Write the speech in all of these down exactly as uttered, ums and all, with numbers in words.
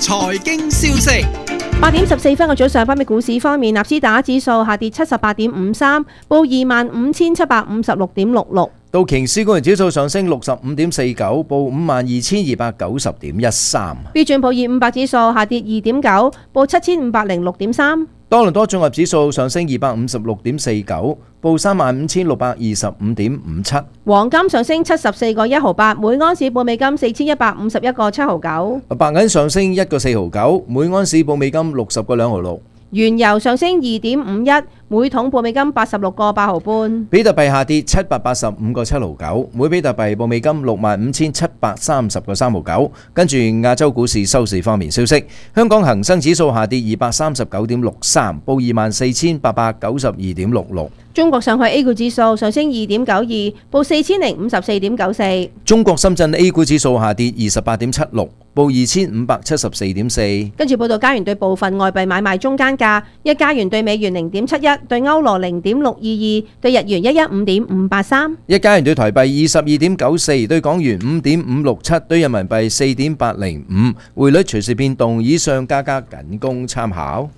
財經消息。 八點十四分嘅早上，北美股市方面，納斯達克指數下跌七十八點五三，報二萬五千七百五十六點六六。 道瓊斯工業指數上升六十五點四九，報五萬二千二百九十點一三。 標準普爾五百指數下跌二點九，報七千五百零六點三。 多倫多綜合指數上升二百五十六點四九，報三萬五千六百二十五點五七。 黃金上升七十四個一毫八，每安士報美金四千一百五十一個七毫九。 白銀上升一個四毫九，每安士報美金六十個兩毫六。 原油上升二點五一，每桶報美金八十六個八毫半。 比特幣下跌七百八十五個七毫九，每比特幣報美金六萬五千七百三十個三毫九。跟住亞洲股市收市方面消息，香港恒生指數下跌二百三十九點六三，報二萬四千八百九十二點六六。 中國上海 A 股指數上升二點九二，報四千零五十四點九四。 中國深圳 A 股指數下跌二十八點七六，報二千五百七十四點四。 跟住報道加元對部分外幣買賣中間價：一加元對美元零點七一，對歐羅零點六二二，對日元一一五點五八三。 一加元對台幣二十二點九四，對港元五點五六七，對人民幣四點八零五。匯率隨時變動，以上價格僅供參考。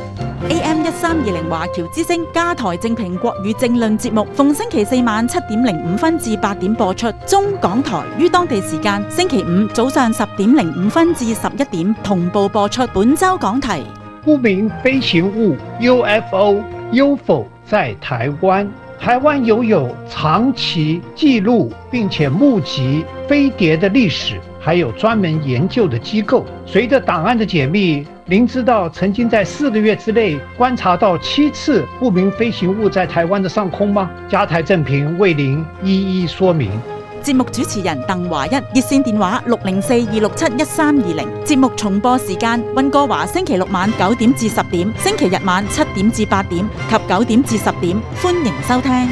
A M 一三二零華僑之聲加台正評國語政論節目，逢星期四晚七點零五分至八點播出。中港台於當地時間星期五早上十點零五分至十一點同步播出。本周講題： 不明飛行物 U F O、U F O 在台灣。台灣擁有長期記錄並且目擊飛碟的歷史，還有專門研究的機構。隨着檔案的解密，您知道曾經在四個月之內觀察到七次不明飛行物在台灣的上空嗎？加台正評為您一一說明。 節目主持人鄧華一，熱線電話六零四二六七一三二零。節目重播時間：溫哥華星期六晚九點至十點，星期日晚七點至八點及九點至十點。歡迎收聽。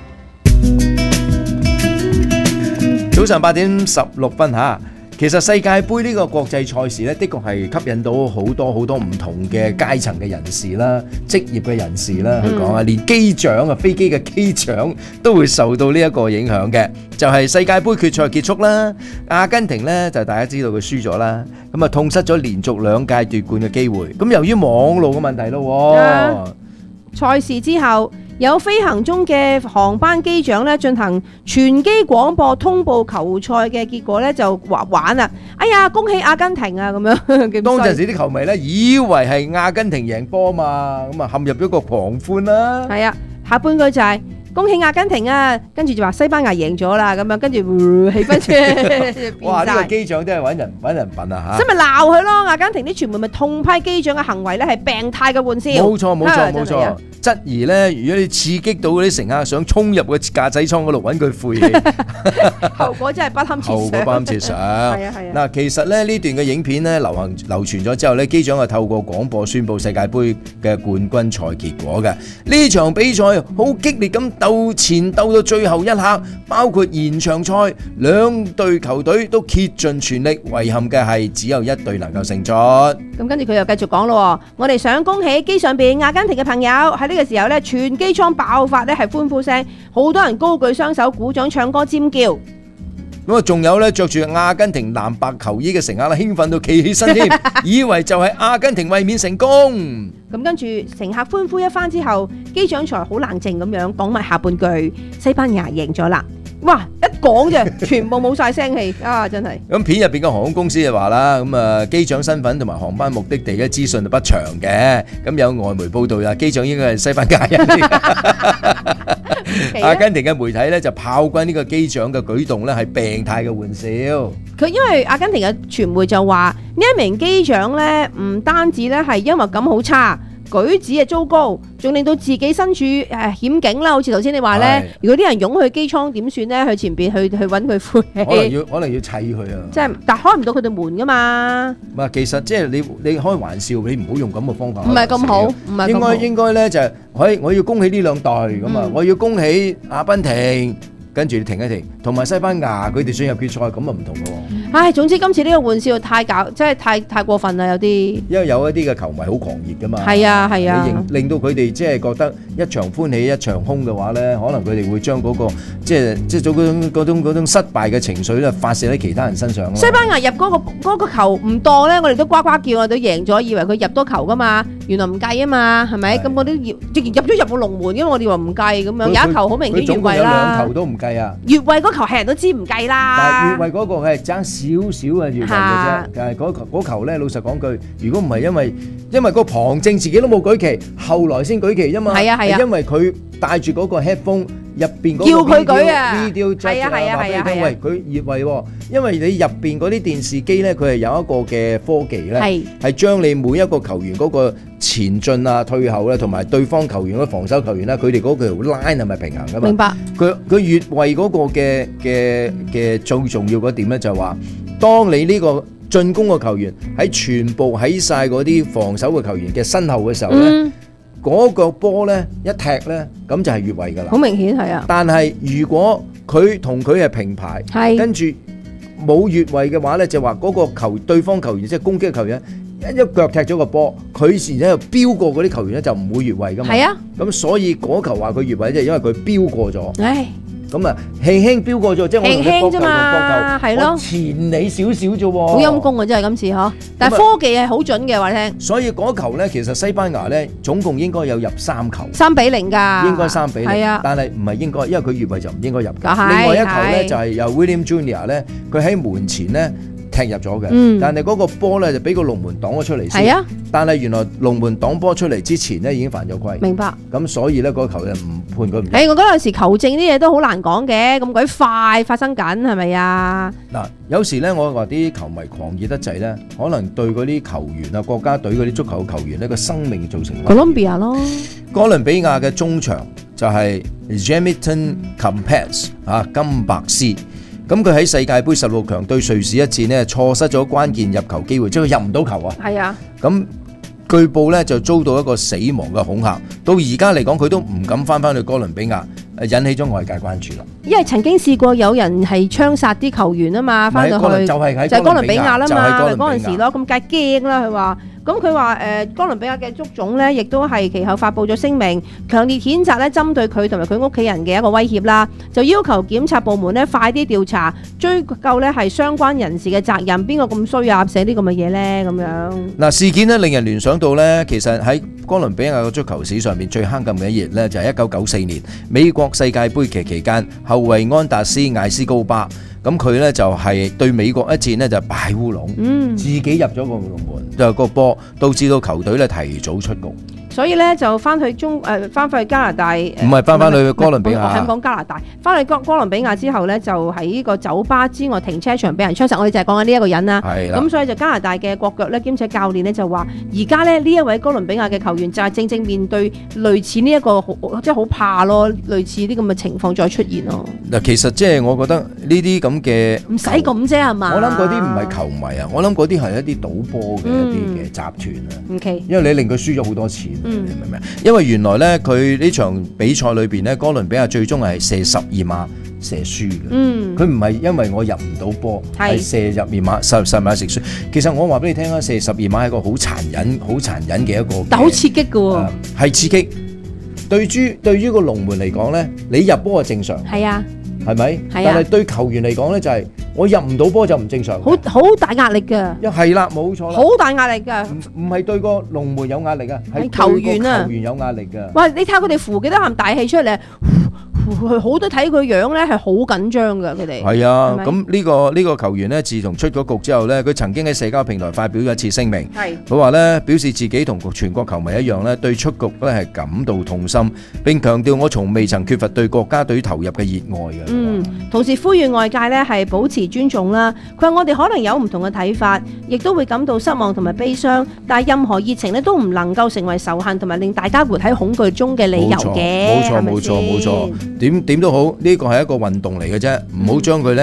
早上八點十六分吓。其實世界盃呢個國際賽事呢，的確係吸引到好多好多唔同嘅階層嘅人士啦、職業嘅人士啦去講啊，連機長啊、飛機嘅機長都會受到呢一個影響嘅。就係世界盃決賽結束啦，阿根廷呢就大家知道佢輸咗啦，咁啊痛失咗連續兩屆奪冠嘅機會。咁由於網路嘅問題咯， 賽事之後，有飛行中嘅航班機長咧進行全機廣播通報球賽嘅結果咧，就話玩啊！哎呀，恭喜阿根廷啊！咁樣當陣時啲球迷咧以為係阿根廷贏波嘛，咁啊陷入咗個狂歡啦。 係啊，下半句就係、是。恭喜阿根廷啊！跟住就話西班牙贏咗啦，咁樣跟住氣氛出哇！呢、這個機長真係揾人揾人笨啊嚇！ 所以咪鬧佢咯。阿根廷啲傳媒咪痛批機長嘅行為咧係病態嘅玩笑。 冇錯冇錯冇錯，質疑咧，如果你刺激到嗰啲乘客想衝入個駕駛艙嗰度揾佢晦氣， 後果真係不堪設想。 後果不堪設想。係啊係啊。 嗱，其實咧呢段嘅影片咧流行流傳咗之後咧，機長係透過廣播宣佈世界盃嘅冠軍賽結果嘅。呢場比賽好激烈咁鬥前鬥到最後一刻，包括延長賽，兩隊球隊都竭盡全力，遺憾嘅係只有一隊能夠勝出。 咁跟住佢又繼續講咯，我哋想恭喜機上邊阿根廷嘅朋友，喺呢個時候咧，全機艙爆發咧係歡呼聲，好多人高舉雙手鼓掌、唱歌、尖叫。 咁啊，仲有咧着住阿根廷藍白球衣嘅乘客啦，興奮到企起身添，以為就係阿根廷衛冕成功。 咁跟住乘客歡呼一番之後，機長才好冷靜咁樣講埋下半句：西班牙贏咗啦！哇，一講啫，全部冇晒聲氣啊！真係。 咁片入邊嘅航空公司就話啦，咁啊機長身份同埋航班目的地嘅資訊就不詳嘅。咁有外媒報道啦，機長應該係西班牙人。阿根廷嘅媒體咧就炮轟呢個機長嘅舉動咧係病態嘅玩笑。 佢因為阿根廷嘅傳媒就話呢一名機長咧唔單止咧係因為咁好差。舉止啊糟糕，仲令到自己身處誒險境啦！好似頭先你話咧，如果啲人湧去機艙點算咧？去前邊去去揾佢晦氣， 可能要可能要砌佢啊！ 即係，但開唔到佢哋門噶嘛？ 唔係，其實即係你你開玩笑，你唔好用咁嘅方法。 唔係咁好，唔係咁好。 應該應該咧就係，我我要恭喜呢兩隊咁啊！我要恭喜阿根廷跟住你停一停。同埋西班牙佢哋進入決賽咁啊唔同嘅喎。 唉，總之今次呢個玩笑太搞，真係太太過分啦，有啲。 因為有一啲嘅球迷好狂熱噶嘛。 係啊係啊。 令令到佢哋即係覺得一場歡喜一場空嘅話咧，可能佢哋會將嗰個即係即係嗰種嗰種嗰種失敗嘅情緒咧發射喺其他人身上咯。 西班牙入嗰個嗰個球唔當咧，我哋都呱呱叫，我哋都贏咗，以為佢入多球噶嘛，原來唔計啊嘛，係咪？咁我啲直然入咗入個龍門，因為我哋話唔計咁樣，有一球好明顯越位啦。 兩球都唔計啊！ 越位嗰球係人都知唔計啦。 但係越位嗰個係爭少少嘅越位嘅啫。但係嗰球嗰球咧，老實講句，如果唔係因為因為個旁證自己都冇舉旗，後來先舉旗啫嘛。 係啊係啊。 因為佢帶住嗰個 headphone 入邊嗰個叫佢舉啊 video judge 啊，話俾你聽，喂佢越位喎，因為你入邊嗰啲電視機咧，佢係有一個嘅科技咧，係係將你每一個球員嗰個前進啊、退後咧，同埋對方球員嗰防守球員咧，佢哋嗰條 line 係咪平衡噶嘛？ 明白。 佢佢越位嗰個嘅嘅嘅最重要嗰點咧，就係話，當你呢個進攻嘅球員喺全部喺晒嗰啲防守嘅球員嘅身後嘅時候咧。嗯嗰個波咧一踢咧，咁就係越位㗎啦。 好明顯係啊！ 但係如果佢同佢係平排，跟住冇越位嘅話咧，就話嗰個球對方球員即係攻擊嘅球員一一腳踢咗個波，佢然之後飆過嗰啲球員咧就唔會越位㗎嘛。係啊，咁所以嗰球話佢越位即係因為佢飆過咗。唉。咁啊，輕輕飆過咗，即係我同你搏球同搏球，我前你少少啫喎。好陰功啊，真係今次嗬！但係科技係好準嘅話聽。 所以嗰球咧，其實西班牙咧總共應該有入三球。 三比零㗎。應該三比零。係啊。但係唔係應該，因為佢越位就唔應該入㗎。 係。 另外一球咧就係由 William Junior 咧，佢喺門前咧踢入咗嘅。嗯。但係嗰個波咧就俾個龍門擋咗出嚟先。係啊。但係原來龍門擋波出嚟之前咧已經犯咗規。明白。咁所以咧嗰個球就唔判佢唔入。 誒，我覺得有時球證啲嘢都好難講嘅，咁鬼快發生緊係咪啊？ 嗱，有時咧我話啲球迷狂熱得滯咧，可能對嗰啲球員啊、國家隊嗰啲足球球員呢個生命造成。 Colombia 咯。 哥倫比亞嘅中場就係 Jamison Campes 啊，金伯斯。咁佢喺世界盃十六強對瑞士一戰呢，錯失咗關鍵入球機會，即係佢入唔到球啊。係啊。咁據報咧就遭到一個死亡嘅恐嚇，到而家嚟講佢都唔敢翻返去哥倫比亞，引起咗外界關注啦。因為曾經試過有人係槍殺啲球員啊嘛，翻到去就係喺哥倫比亞啦嘛，咪嗰陣時咯，咁梗係驚啦佢話。咁佢話誒哥倫比亞嘅足總咧，亦都係其後發布咗聲明，強烈譴責咧針對佢同埋佢屋企人嘅一個威脅啦，就要求檢察部門咧快啲調查，追究咧係相關人士嘅責任。邊個咁衰啊？寫啲咁嘅嘢咧咁樣。嗱，事件咧令人聯想到咧，其實喺哥倫比亞嘅足球史上面最黑暗嘅一頁咧，就係一九九四年美國世界盃期期間，後衛安達斯艾斯高巴。咁佢咧就係對美國一戰呢，就擺烏龍，嗯、自己入咗個龍門，就個波導致到球隊咧提早出局。所以咧就翻去中誒翻返去加拿大，唔係翻返去哥倫比亞。我係講加拿大，翻去哥哥倫比亞之後咧，就喺呢個酒吧之外停車場俾人槍殺。我哋就係講緊呢一個人啦。係啦。咁所以就加拿大嘅國腳咧兼且教練咧就話，而家咧呢一位哥倫比亞嘅球員就係正正面對類似呢、這、一個好即係好怕咯，類似啲咁嘅情況再出現咯。嗱，其實即係我覺得呢啲咁嘅唔使咁啫係嘛？我諗嗰啲唔係球迷啊，我諗嗰啲係一啲賭波嘅一啲嘅集團啊。O K、嗯。因為你令佢輸咗好多錢。嗯、你明唔明？因為原來咧，佢呢場比賽裏邊咧，哥倫比亞最終係射十二碼射輸嘅。嗯，佢唔係因為我入唔到波，係射入二碼十十碼食輸。其實我話俾你聽啊，射十二碼係一個好殘忍、好殘忍嘅一個，但好刺激嘅喎，係、呃、刺激。對於對於個龍門嚟講咧，你入波係正常。係啊。係咪？但係對球員嚟講咧，就係我入唔到波就唔正常。好好大壓力㗎。一係啦，冇錯啦。好大壓力㗎。唔唔係對個龍門有壓力啊，係球員啊，球員有壓力㗎。哇！你睇下佢哋呼幾多啖大氣出嚟，好多睇佢樣咧係好緊張㗎，佢哋。係啊，咁呢個呢個球員咧，自從出咗局之後咧，佢曾經喺社交平台發表咗一次聲明。係。佢話咧，表示自己同全國球迷一樣咧，對出局咧係感到痛心，並強調我從未曾缺乏對國家隊投入嘅熱愛嘅。嗯，同時呼籲外界咧係保持尊重啦。佢話我哋可能有唔同嘅睇法，亦都會感到失望同埋悲傷，但係任何熱情咧都唔能夠成為仇恨同埋令大家活喺恐懼中嘅理由嘅。冇錯冇錯冇錯，點點都好，呢個係一個運動嚟嘅啫，唔好將佢咧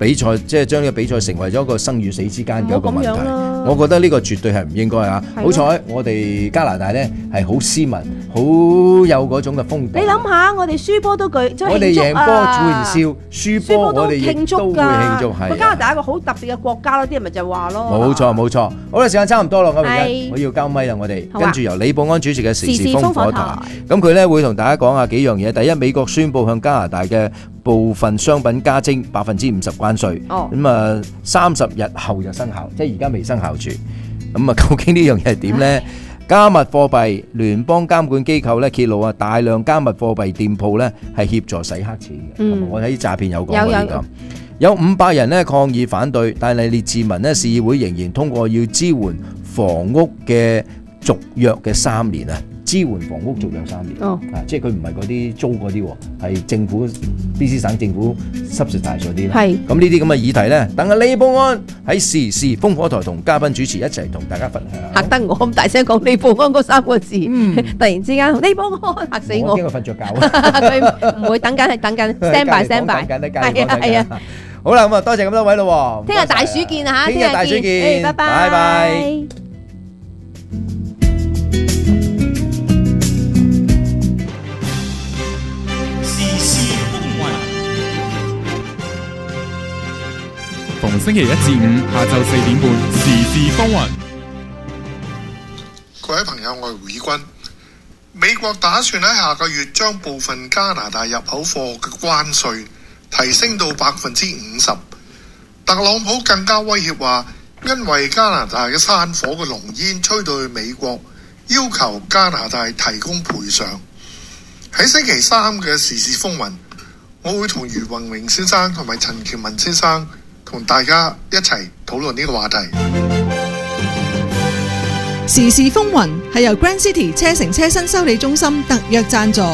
比賽，即係將呢個比賽成為咗一個生與死之間嘅一個問題。我覺得呢個絕對係唔應該啊！好彩我哋加拿大咧係好斯文，好有嗰種嘅風度。 你諗下，我哋輸波都舉，即係慶祝啊！ 我哋贏波會笑，輸波我哋亦都會慶祝。係加拿大一個好特別嘅國家咯，啲人咪就話咯。 冇錯冇錯，好啦，時間差唔多啦，我而家我要交咪啦，我哋跟住由李寶安主持嘅時事烽火台，咁佢咧會同大家講下幾樣嘢。第一，美國宣布向加拿大嘅部分商品加徵百分之五十關稅，咁啊三十日後就生效，即係而家未生效住。咁啊，究竟呢樣嘢係點呢？加密貨幣聯邦監管機構咧揭露啊，大量加密貨幣店鋪咧係協助洗黑錢嘅。嗯、我睇詐騙有講過呢個，有五百人咧抗議反對，但係列治文咧市議會仍然通過要支援房屋嘅續約嘅三年啊。支援房屋續約三年，哦、啊，即係佢唔係嗰啲租嗰啲，係政府 B C 省政府 subsidize 嗰啲啦。係咁呢啲咁嘅議題咧，等阿李寶安喺時事烽火台同嘉賓主持一齊同大家分享。嚇得我咁大聲講李寶安嗰三個字，嗯、突然之間李寶安嚇死我！我驚佢瞓著覺啊！佢唔會等緊，係等緊 stand by stand by。係啊係啊！好啦，咁啊多謝咁多位咯。聽日大暑見啊嚇！聽日大暑見，拜拜拜拜。 逢星期一至五下晝四點半，時事風雲。 各位朋友，我係會軍。美國打算喺下個月將部分加拿大入口貨嘅關稅提升到百分之五十。特朗普更加威脅話，因為加拿大嘅山火嘅濃煙吹到去美國，要求加拿大提供賠償。喺星期三嘅時事風雲，我會同余宏榮先生同埋陳喬文先生同大家一齊討論呢個話題。 時事風雲係由 Grand City 車城車身修理中心特約贊助。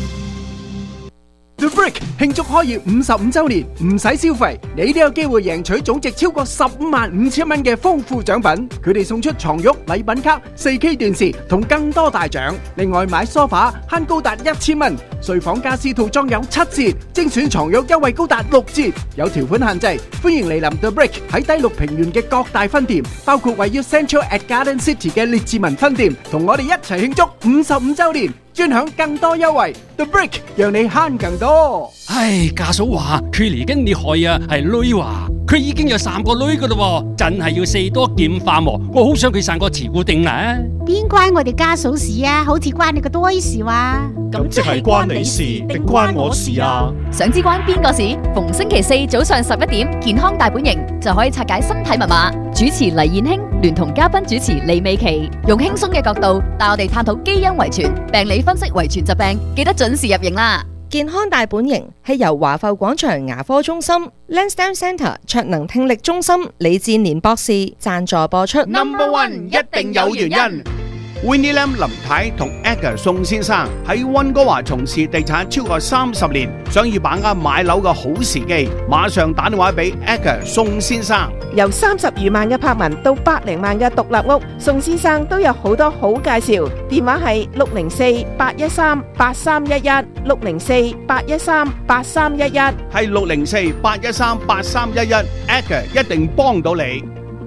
The Brick 慶祝開業五十五週年，唔使消費，你都有機會贏取總值超過十五萬五千蚊嘅豐富獎品。佢哋送出床褥、禮品卡、四 K 電視同更多大獎。另外買梳化慳高達一千蚊，睡房家私套裝有七折，精選床褥優惠高達六折。有條款限制，歡迎嚟臨 The Brick 喺低綠平原嘅各大分店，包括位於 Central at Garden City 嘅列治文分店，同我哋一齊慶祝五十五週年。專享更多優惠 ，The Brick 讓你慳更多。 唉，家嫂話佢嚟緊厲害啊，係女話佢已經有三個女噶啦，真係要四多劍化喎。我好想佢生個慈固定啦。 邊關我哋家嫂事啊？好似關你個堆事哇！ 咁即係關你事定關我事啊？ 想知關邊個事？逢星期四早上十一點，健康大本營就可以拆解身體密碼。主持黎燕卿聯同嘉賓主持李美琪，用輕鬆嘅角度帶我哋探討基因遺傳、病理分析遺傳疾病，記得準時入營啦！ 健康大本營係由華埠廣場牙科中心、Lansdowne Centre 卓能聽力中心李志年博士贊助播出。 Number One 一定有原因。Winnie Lam 林太同 Edgar 宋先生喺溫哥華從事地產超過三十年，想要把握買樓嘅好時機，馬上打電話俾 Edgar 宋先生。 由三十餘萬嘅柏文到百零萬嘅獨立屋，宋先生都有好多好介紹。電話係六零四八一三八三一一，六零四八一三八三一一， 係六零四八一三八三一一 ，Edgar 一定幫到你。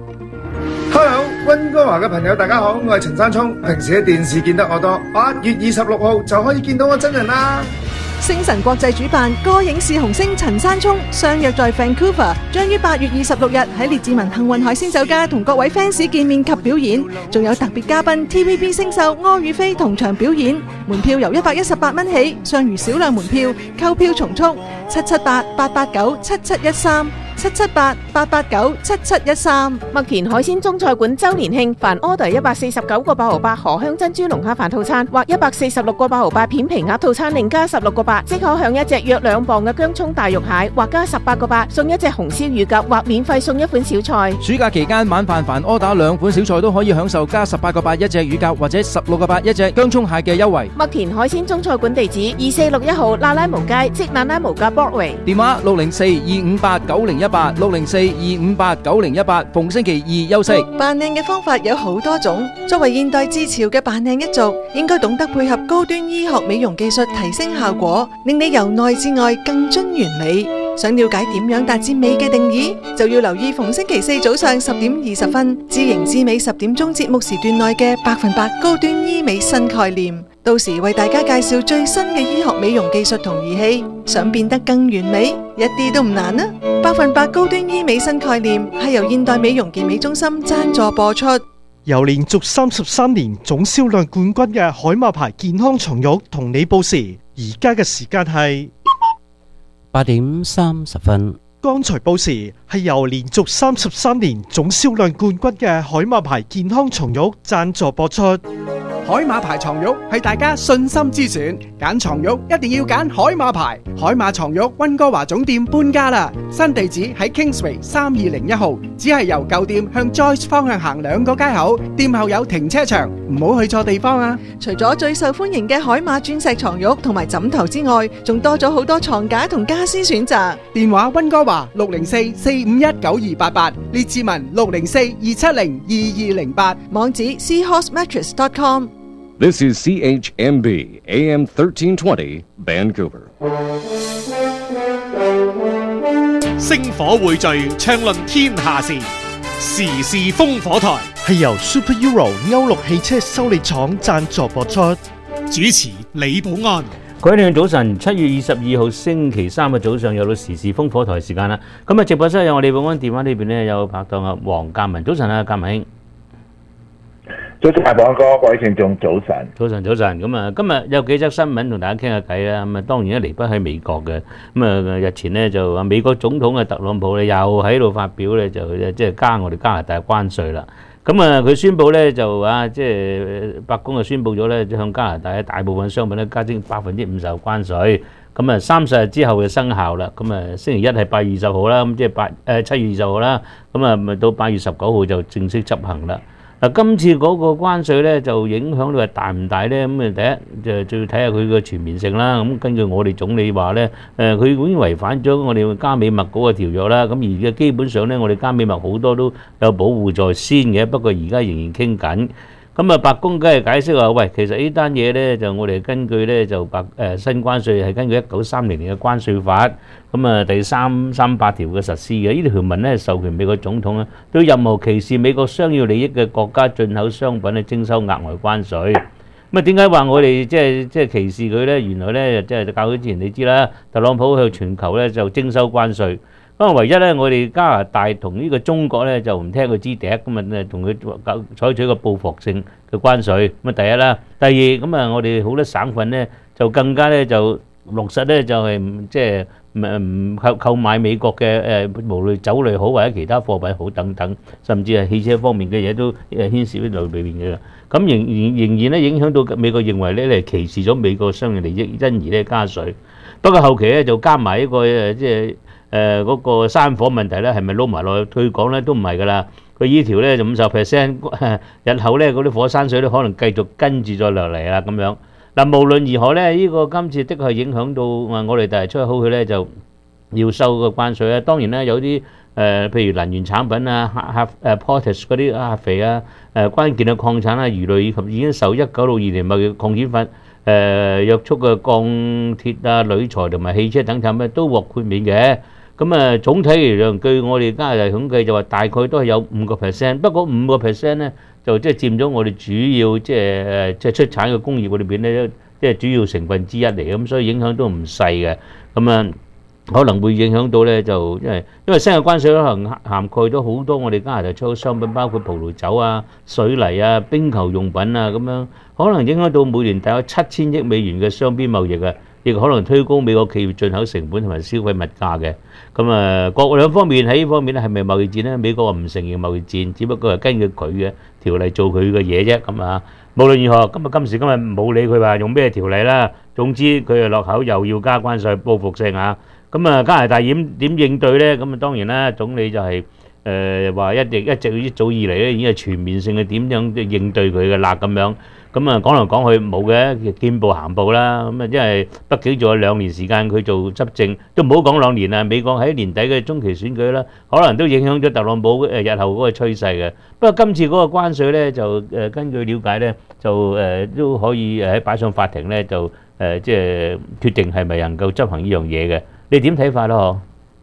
Hello， 溫哥華嘅朋友大家好，我係陳山聰。平時喺電視見得我多，八月二十六號就可以見到我真人啦。 星晨國際主辦歌影視紅星陳山聰相約在 Vancouver， 將於八月二十六日喺列治文幸運海鮮酒家同各位 fans 見面及表演，仲有特別嘉賓 T V B 星秀柯宇飛同場表演。門票由一百一十八蚊起，尚餘少量門票，購票從速，七七八八八九七七一三。七七八八八九七七一三。 麥田海鮮中菜館周年慶，凡 order 一百四十九個八毫八荷香珍珠龍蝦飯套餐，或一百四十六個八毫八片皮鴨套餐，另加十六個八，即可享一隻約兩磅嘅薑蔥大肉蟹，或加十八個八送一隻紅燒乳鴿，或免費送一款小菜。 暑假期間晚飯凡 order 兩款小菜都可以享受加十八個八一隻乳鴿，或者十六個八一隻薑蔥蟹嘅優惠。 麥田海鮮中菜館地址二四六一號那拉無街，即那拉無街 Broadway。 電話六零四二五八九零一八六零四二五八九零一八，逢星期二休息。 扮靚嘅方法有好多種，作為現代之潮嘅扮靚一族，應該懂得配合高端醫學美容技術，提升效果，令你由內至外更臻完美。 想了解點樣達至美嘅定義，就要留意逢星期四早上十點二十分，知型知美十點鐘節目時段內嘅百分百高端醫美新概念。到時為大家介紹最新嘅醫學美容技術同儀器，想變得更完美，一啲都唔難啊！百分百高端醫美新概念係由現代美容健美中心贊助播出。 由連續三十三年總銷量冠軍嘅海馬牌健康床褥同你報時，而家嘅時間係八點三十分。 剛才報時係由連續三十三年總銷量冠軍嘅海馬牌健康床褥贊助播出。 海馬牌床褥係大家信心之選，揀床褥一定要揀海馬牌。海馬床褥溫哥華總店搬家啦，新地址喺 Kingsway 三二零一號，只係由舊店向 Joyce 方向行兩個街口，店後有停車場，唔好去錯地方啊！ 除咗最受歡迎嘅海馬鑽石床褥同埋枕頭之外，仲多咗好多床架同家私選擇。 電話溫哥華六零四四五一九二八八，列治文六零四二七零二二零八， 網址 seahorse mattress dot com。 This is C H M B A M thirteen twenty Vancouver。 星火匯聚，暢論天下事，時事烽火台係由 Super Euro 歐陸汽車修理廠贊助播出。主持李寶安。 各位聽眾早晨，七月二十二號星期三嘅早上又到時事烽火台時間啦。咁啊，直播室有我李寶安，電話呢邊咧有拍檔啊黃鑑文。早晨啊，鑑文兄。 早晨，大寶安哥，各位聽眾早晨。 早晨，早晨。咁啊，今日有幾則新聞同大家傾下偈啦。咁啊，當然咧離不開美國嘅。咁啊，日前咧就美國總統嘅特朗普咧又喺度發表咧，就即係加我哋加拿大關稅啦。咁啊，佢宣布咧就啊，即係白宮就宣布咗咧，向加拿大嘅大部分商品咧加徵百分之五十關稅。咁啊，三十日之後就生效啦。咁啊，星期一係八月二十號啦，咁即係八誒七月二十號啦。咁啊，咪到八月十九號就正式執行啦。嗱，今次嗰個關稅咧就影響到係大唔大咧？咁啊，第一就就要睇下佢個全面性啦。咁根據我哋總理話咧，誒佢已經違反咗我哋加美墨嗰個條約啦。咁而家基本上咧，我哋加美墨好多都有保護在先嘅，不過而家仍然傾緊。咁啊，白宮梗係解釋話，喂，其實呢單嘢咧就我哋根據咧就白誒新關稅係根據一九三零年嘅關稅法，咁啊第三三八條嘅實施嘅，呢條條文咧授權美國總統咧對任何歧視美國商業利益嘅國家進口商品咧徵收額外關稅。咁啊，點解話我哋即係即係歧視佢咧？原來咧即係較早之前你知啦，特朗普向全球咧就徵收關稅。咁啊，唯一咧，我哋加拿大同呢個中國咧就唔聽佢支笛，咁啊，同佢採取個報復性嘅關稅。咁啊，第一啦，第二咁啊，我哋好多省份咧就更加咧就落實咧就係即係唔唔購購買美國嘅誒，無論酒類好或者其他貨品好等等，甚至係汽車方面嘅嘢都誒牽涉喺度裏邊嘅。咁仍仍仍然咧影響到美國認為咧係歧視咗美國商業利益，因而咧加稅。不過後期咧就加埋一個誒即係。誒嗰個山火問題咧，係咪撈埋落去？佢講咧都唔係噶啦，佢依條咧就五十 percent， 日後咧嗰啲火山水咧可能繼續跟住再落嚟啦咁樣。嗱，無論如何咧，呢個今次的確係影響到我哋第日出口去咧就要收個關稅啦。當然咧有啲誒譬如能源產品啊、核誒 potash 嗰啲核肥啊、誒關鍵嘅礦產啊、魚類以及已經受一九六二年貿易擴展法誒約束嘅鋼鐵啊、鋁材同埋汽車等產品都獲豁免嘅。咁啊，總體嚟講，據我哋加拿大統計就話大概都係有五個 percent， 不過五個 percent 咧就即係佔咗我哋主要即係誒即係出產嘅工業裏邊咧，即係主要成分之一嚟嘅，咁所以影響都唔細嘅。咁啊，可能會影響到咧就因為因為新嘅關稅可能涵蓋咗好多我哋加拿大出口商品，包括葡萄酒啊、水泥啊、冰球用品啊咁樣，可能影響到每年大約七千億美元嘅雙邊貿易啊。亦可能推高美國企業進口成本同埋消費物價嘅。咁啊，各兩方面喺呢方面咧，係咪貿易戰咧？美國話唔承認貿易戰，只不過係根據佢嘅條例做佢嘅嘢啫。咁啊，無論如何，今日今時今日冇理佢話用咩條例啦。總之佢係落口又要加關稅，報復性啊。咁啊，加拿大點點應對咧？咁啊，當然啦，總理就係誒話一直一直一早以嚟咧，已經係全面性嘅點樣應對佢嘅啦咁樣。咁啊，講嚟講去冇嘅，見步行步啦。咁啊，因為畢竟仲有兩年時間佢做執政，都唔好講兩年啦。美國喺年底嘅中期選舉啦，可能都影響咗特朗普誒日後嗰個趨勢嘅。不過今次嗰個關稅咧，就誒根據了解咧，就誒都可以誒喺擺上法庭咧，就誒即係決定係咪能夠執行呢樣嘢嘅。你點睇法咯？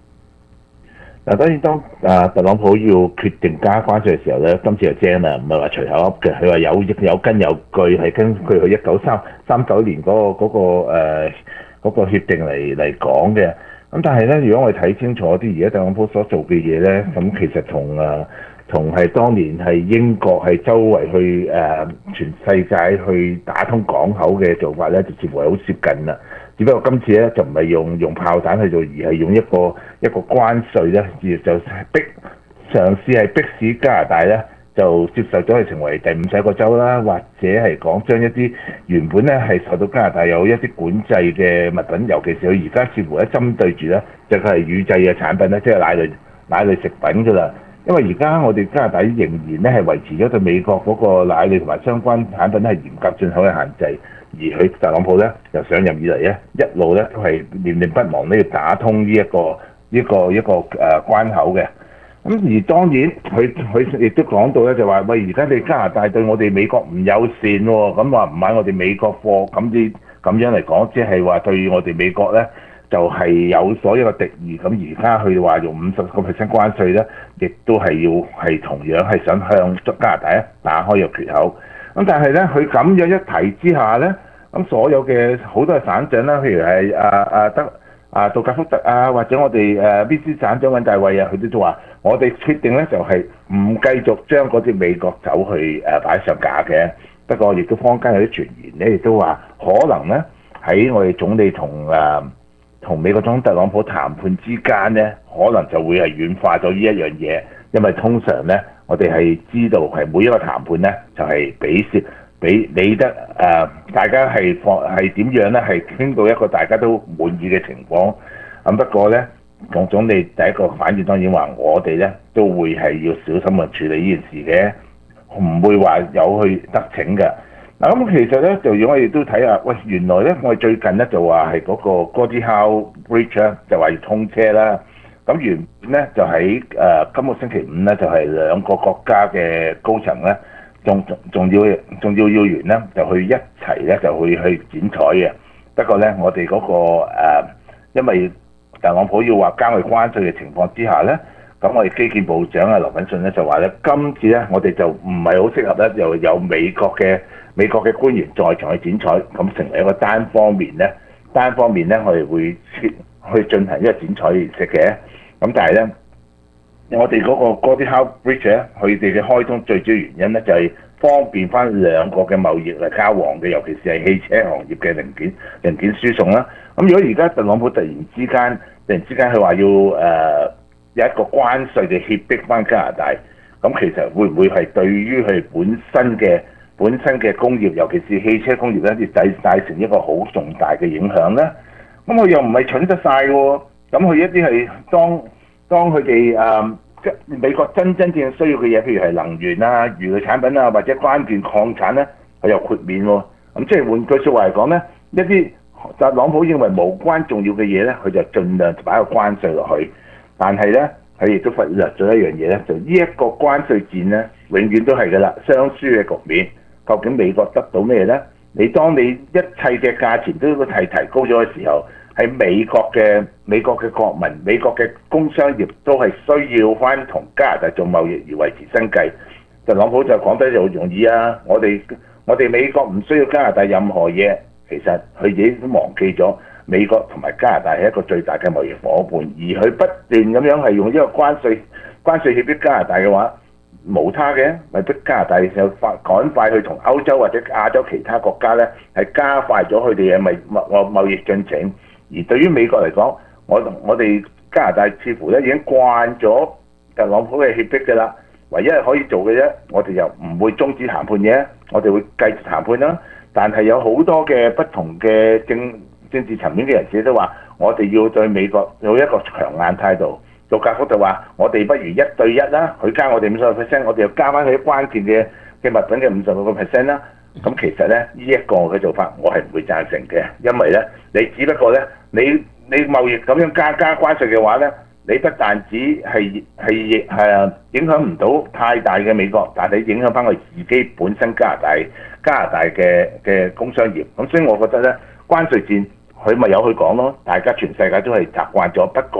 嗱，當然當啊特朗普要決定加關稅嘅時候咧，今次就精啦，唔係話隨口噏嘅，佢話有有根有據，係根據佢一九三三九年嗰、個嗰、個誒嗰、呃嗰個協定嚟嚟講嘅。咁但係咧，如果我哋睇清楚啲，而家特朗普所做嘅嘢咧，咁其實同啊同係當年係英國係周圍去誒、呃、全世界去打通港口嘅做法咧，就似乎係好接近啦。只不過今次咧就唔係用用炮彈去做，而係用一個一個關稅咧，而就逼嘗試係逼使加拿大咧就接受咗係成為第五十一個州啦，或者係講將一啲原本咧係受到加拿大有一啲管制嘅物品，尤其是佢而家似乎咧針對住咧就係乳製嘅產品咧，即係奶類奶類食品㗎啦。因為而家我哋加拿大仍然咧係維持咗對美國嗰個奶類同埋相關產品係嚴格進口嘅限制。而佢特朗普咧由上任以嚟咧，一路咧都係念念不忘呢要打通呢、這、一個呢、這個一個誒、呃、關口嘅。咁而當然佢佢亦都講到咧，就話喂，而家你加拿大對我哋美國唔友善喎、哦，咁話唔買我哋美國貨，咁啲咁樣嚟講，即係話對我哋美國咧就係、是、有所一個敵意。咁而家佢話用五十個 percent 關稅咧，亦都係要係同樣係想向加拿大咧打開個缺口。咁但係咧，佢咁樣一提之下咧，咁所有嘅好多嘅省長啦，譬如係啊啊德啊杜格福特啊，或者我哋誒 B C 省長尹大衛啊，佢都都話：我哋決定咧就係唔繼續將嗰隻美國酒去誒擺上架嘅。不過亦都坊間有啲傳言咧，亦都話可能咧喺我哋總理同誒同美國總統特朗普談判之間咧，可能就會係軟化咗呢一樣嘢，因為通常咧。我哋係知道係每一個談判咧，就係比説比理得誒、呃，大家係放係點樣咧？係傾到一個大家都滿意嘅情況。咁不過咧，總總理第一個反應當然話，我哋咧都會係要小心去處理呢件事嘅，唔會話有去得逞嘅。嗱咁其實咧，就如果我哋都睇下，喂，原來咧我哋最近咧就話係嗰個 Gordie Howe Bridge 咧，就話要通車啦。咁原本咧就喺誒、呃、今個星期五咧就係、是、兩個國家嘅高層咧，仲仲要仲要要員咧就去一齊咧就會去剪彩嘅。不過咧我哋嗰、那個、呃、因為特朗普要話加佢關稅嘅情況之下咧，咁我哋基建部長啊劉奮信咧就話咧，今次咧我哋就唔係好適合咧，又有美國嘅美國嘅官員在場去剪彩，咁成為一個單方面咧單方面咧我哋會去進行一個剪彩儀式嘅。咁但係咧，我哋嗰個 Gordie Howe Bridge 咧，佢哋嘅開通最主要原因咧就係方便翻兩國嘅貿易嚟交往嘅，尤其是係汽車行業嘅零件零件輸送啦。咁如果而家特朗普突然之間突然之間佢話要誒、呃、有一個關稅嘅脅迫翻加拿大，咁其實會唔會係對於佢本身嘅本身嘅工業，尤其是汽車工業咧，要製帶成一個好重大嘅影響咧？咁佢又唔係蠢得晒喎。咁佢一啲係當當佢哋誒即美國真真正需要嘅嘢，譬如係能源啊、魚類產品啊，或者關鍵礦產咧，佢又豁免喎。咁即係換句説話嚟講咧，一啲特朗普認為無關重要嘅嘢咧，佢就盡量擺個關稅落去。但係咧，佢亦都忽略咗一樣嘢咧，就呢一個關稅戰咧，永遠都係㗎啦，雙輸嘅局面。究竟美國得到咩咧？你當你一切嘅價錢都係提高咗嘅時候，喺美國嘅美國嘅國民、美國嘅工商業都係需要翻同加拿大做貿易而維持生計。特朗普就講得就好容易啊！我哋我哋美國唔需要加拿大任何嘢，其實佢已經都忘記咗美國同埋加拿大係一個最大嘅貿易夥伴，而佢不斷咁樣係用呢個關稅關稅脅迫加拿大嘅話，無他嘅，咪逼加拿大就快趕快去同歐洲或者亞洲其他國家咧係加快咗佢哋嘅貿貿貿易進程。而對於美國嚟講，我我哋加拿大似乎咧已經慣咗特朗普嘅脅迫嘅啦，唯一係可以做嘅啫，我哋又唔會終止談判嘅，我哋會繼續談判啦。但係有好多嘅不同嘅政政治層面嘅人士都話，我哋要對美國有一個強硬態度。杜格福就話：我哋不如一對一啦，佢加我哋五十個 percent， 我哋又加翻佢啲關鍵嘅嘅物品嘅五十個 percent 啦。咁其實咧，呢一個嘅做法我係唔會贊成嘅，因為咧，你只不過咧，你你貿易咁樣加加關稅嘅話咧，你不但止係係係影響唔到太大嘅美國，但係影響翻佢自己本身加拿大加拿大嘅嘅工商業。咁所以我覺得咧，關稅戰佢咪有去講咯，大家全世界都係習慣咗。不過咧，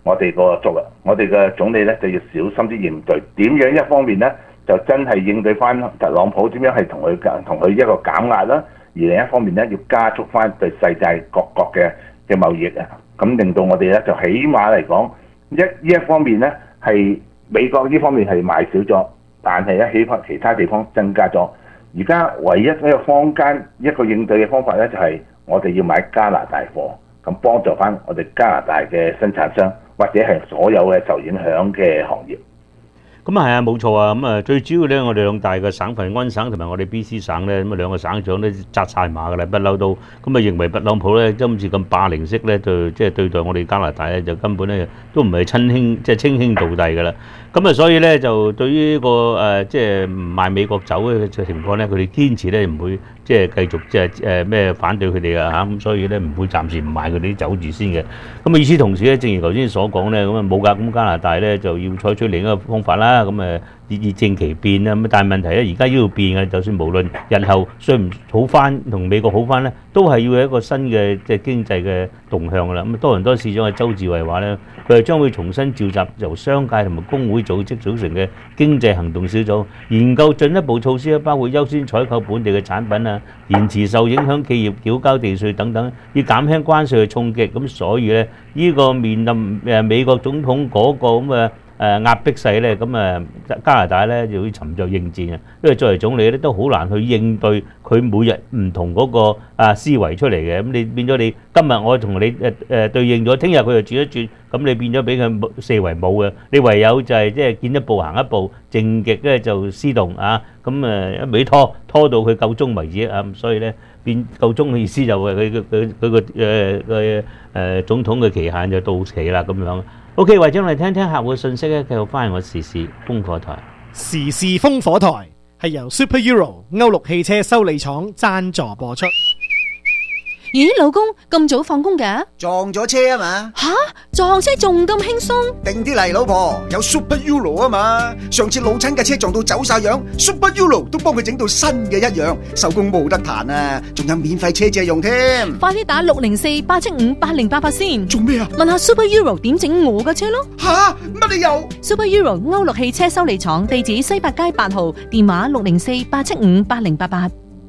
我哋個作為我哋嘅總理咧就要小心啲應對。點樣一方面咧就真係應對翻特朗普點樣係同佢同佢一個減壓啦，而另一方面咧要加速翻對世界各國嘅嘅貿易啊，咁令到我哋咧就起碼嚟講一呢一方面咧係美國呢方面係賣少咗，但係咧起翻其他地方增加咗。而家唯一一個坊間一個應對嘅方法咧就係我哋要買加拿大貨，咁幫助翻我哋加拿大嘅生產商或者係所有嘅受影響嘅行業。 咁啊係啊，冇錯啊！咁啊最主要咧，我哋兩大嘅省份安省同埋我哋 B C 省咧，咁啊兩個省長咧紮晒馬噶啦，不嬲都咁啊認為特朗普咧今次咁霸凌式咧，就即係對待我哋加拿大咧，就根本咧都唔係親兄，即係稱兄道弟噶啦。咁啊，所以咧就對於呢個誒即係唔賣美國酒嘅情況咧，佢哋堅持咧唔會即係繼續即係誒咩反對佢哋啊嚇，咁所以咧唔會暫時唔賣佢哋啲酒住先嘅。咁啊，與此同時咧，正如頭先所講咧，咁啊冇㗎，咁加拿大咧就要採取另一個方法啦。咁誒以以正其變啦。咁但係問題咧，而家要變嘅，就算無論日後雖唔好翻，同美國好翻咧，都係要有一個新嘅即係經濟嘅動向㗎啦。咁多倫多市長嘅周志偉話咧，佢係將會重新召集由商界同埋工會組織組成嘅經濟行動小組，研究進一步措施，包括優先採購本地嘅產品啊，延遲受影響企業繳交地稅等等，以減輕關稅嘅衝擊。咁所以咧，呢個面臨誒美國總統嗰個咁嘅誒壓迫勢咧，咁誒加拿大咧就要沉着應戰啊！因為作為總理咧都好難去應對佢每日唔同嗰個啊思維出嚟嘅。咁你變咗你今日我同你誒誒對應咗，聽日佢又轉一轉，咁你變咗俾佢四圍冇嘅。你唯有就係即係見一步行一步，靜極咧就思動啊！咁誒一味拖拖到佢夠鐘為止啊！咁所以咧變夠鐘嘅意思就係佢佢佢佢個誒嘅誒總統嘅期限就到期啦咁樣。OK， 為咗我哋聽聽客戶嘅信息咧，繼續翻嚟我時事烽火台。 時事烽火台係由 Super Euro 歐陸汽車修理廠贊助播出。 咦，老公咁早放工㗎？ 撞咗車啊嘛！ 吓，撞車仲咁輕鬆？ 定啲嚟，老婆，有 Super Euro 啊嘛！上次老親嘅車撞到走晒樣 ，Super Euro 都幫佢整到新嘅一樣，收工冇得彈啊！仲有免費車借用添。 快啲打六零四八七五八零八八先。 做咩啊？ 問下 Super Euro 點整我嘅車咯。 吓，乜理由 ？Super Euro 歐陸汽車修理廠，地址西八街八號，電話六零四八七五八零八八。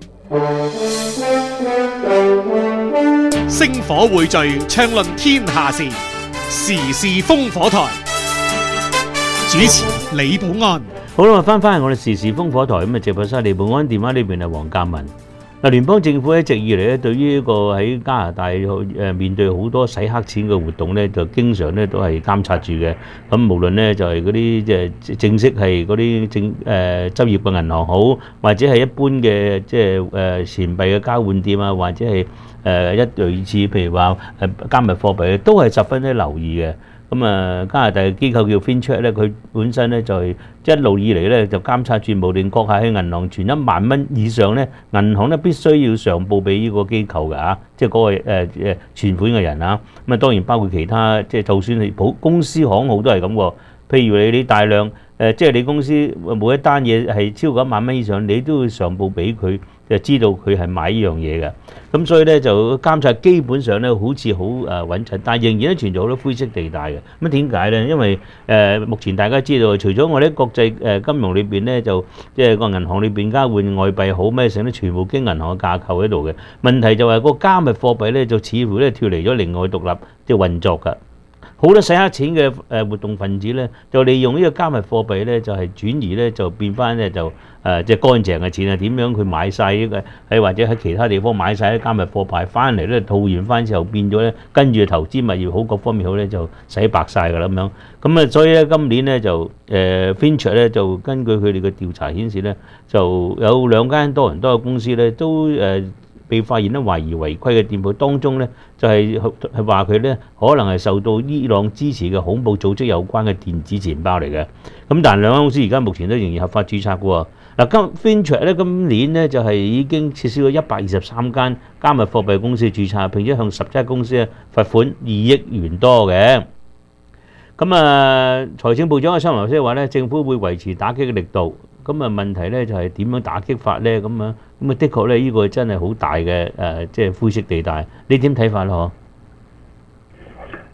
星火匯聚，暢論天下事，時事烽火台。主持李寶安。 好啦，翻返嚟我哋時事烽火台咁啊，直播室李寶安電話呢邊係黃鑑文。嗱，聯邦政府一直以嚟咧，對於呢個喺加拿大誒面對好多洗黑錢嘅活動咧，就經常咧都係監察住嘅。咁無論咧就係嗰啲即係正式係嗰啲正誒執業嘅銀行好，或者係一般嘅即係誒錢幣嘅交換店啊，或者係誒一類似譬如話誒加密貨幣，都係十分之留意嘅。咁啊，加拿大嘅機構叫 FinCEN 咧，佢本身咧就係一路以嚟咧就監察住，無論閣下喺銀行存一萬蚊以上咧，銀行咧必須要上報俾呢個機構嘅嚇，即係嗰個誒誒存款嘅人啊。咁啊，當然包括其他，即係就算係普公司行號都係咁喎。譬如你你大量誒，即係你公司每一單嘢係超過一萬蚊以上，你都要上報俾佢，就知道佢係買呢樣嘢嘅。咁所以咧就監察基本上咧好似好誒穩陣，但係仍然咧存在好多灰色地帶嘅。咁點解咧？因為誒、呃、目前大家知道，除咗我哋國際誒金融裏邊咧，就即係個銀行裏邊交換外幣好咩成咧，全部經銀行嘅架構喺度嘅。問題就係個加密貨幣咧，就似乎咧脫離咗另外獨立即係運作㗎。好多洗黑錢嘅誒活動分子咧，就利用呢個加密貨幣咧，就係轉移咧，就變翻咧就誒即係乾淨嘅錢啊！點樣佢買曬呢個喺或者喺其他地方買曬啲加密貨幣翻嚟咧，套完翻之後變咗咧，跟住投資物業好各方面好咧，就洗白曬㗎啦咁樣。咁啊，所以咧今年咧就誒 FinCEN 咧就根據佢哋嘅調查顯示咧，就有兩間多倫多嘅公司咧都誒被發現咧懷疑違規嘅店鋪當中咧，就係係話佢咧可能係受到伊朗支持嘅恐怖組織有關嘅電子錢包嚟嘅。咁但係兩間公司而家目前都仍然合法註冊嘅喎。嗱，今 FinCEN 咧今年咧就係已經撤銷咗一百二十三間加密貨幣公司註冊，並且向十七間公司罰款二億元多嘅。咁啊，財政部長嘅新聞即係話咧，政府會維持打擊嘅力度。咁啊，問題咧就係點樣打擊法咧？咁啊，咁啊，的確咧，呢個真係好大嘅誒，即係灰色地帶。你點睇法咧？嗬？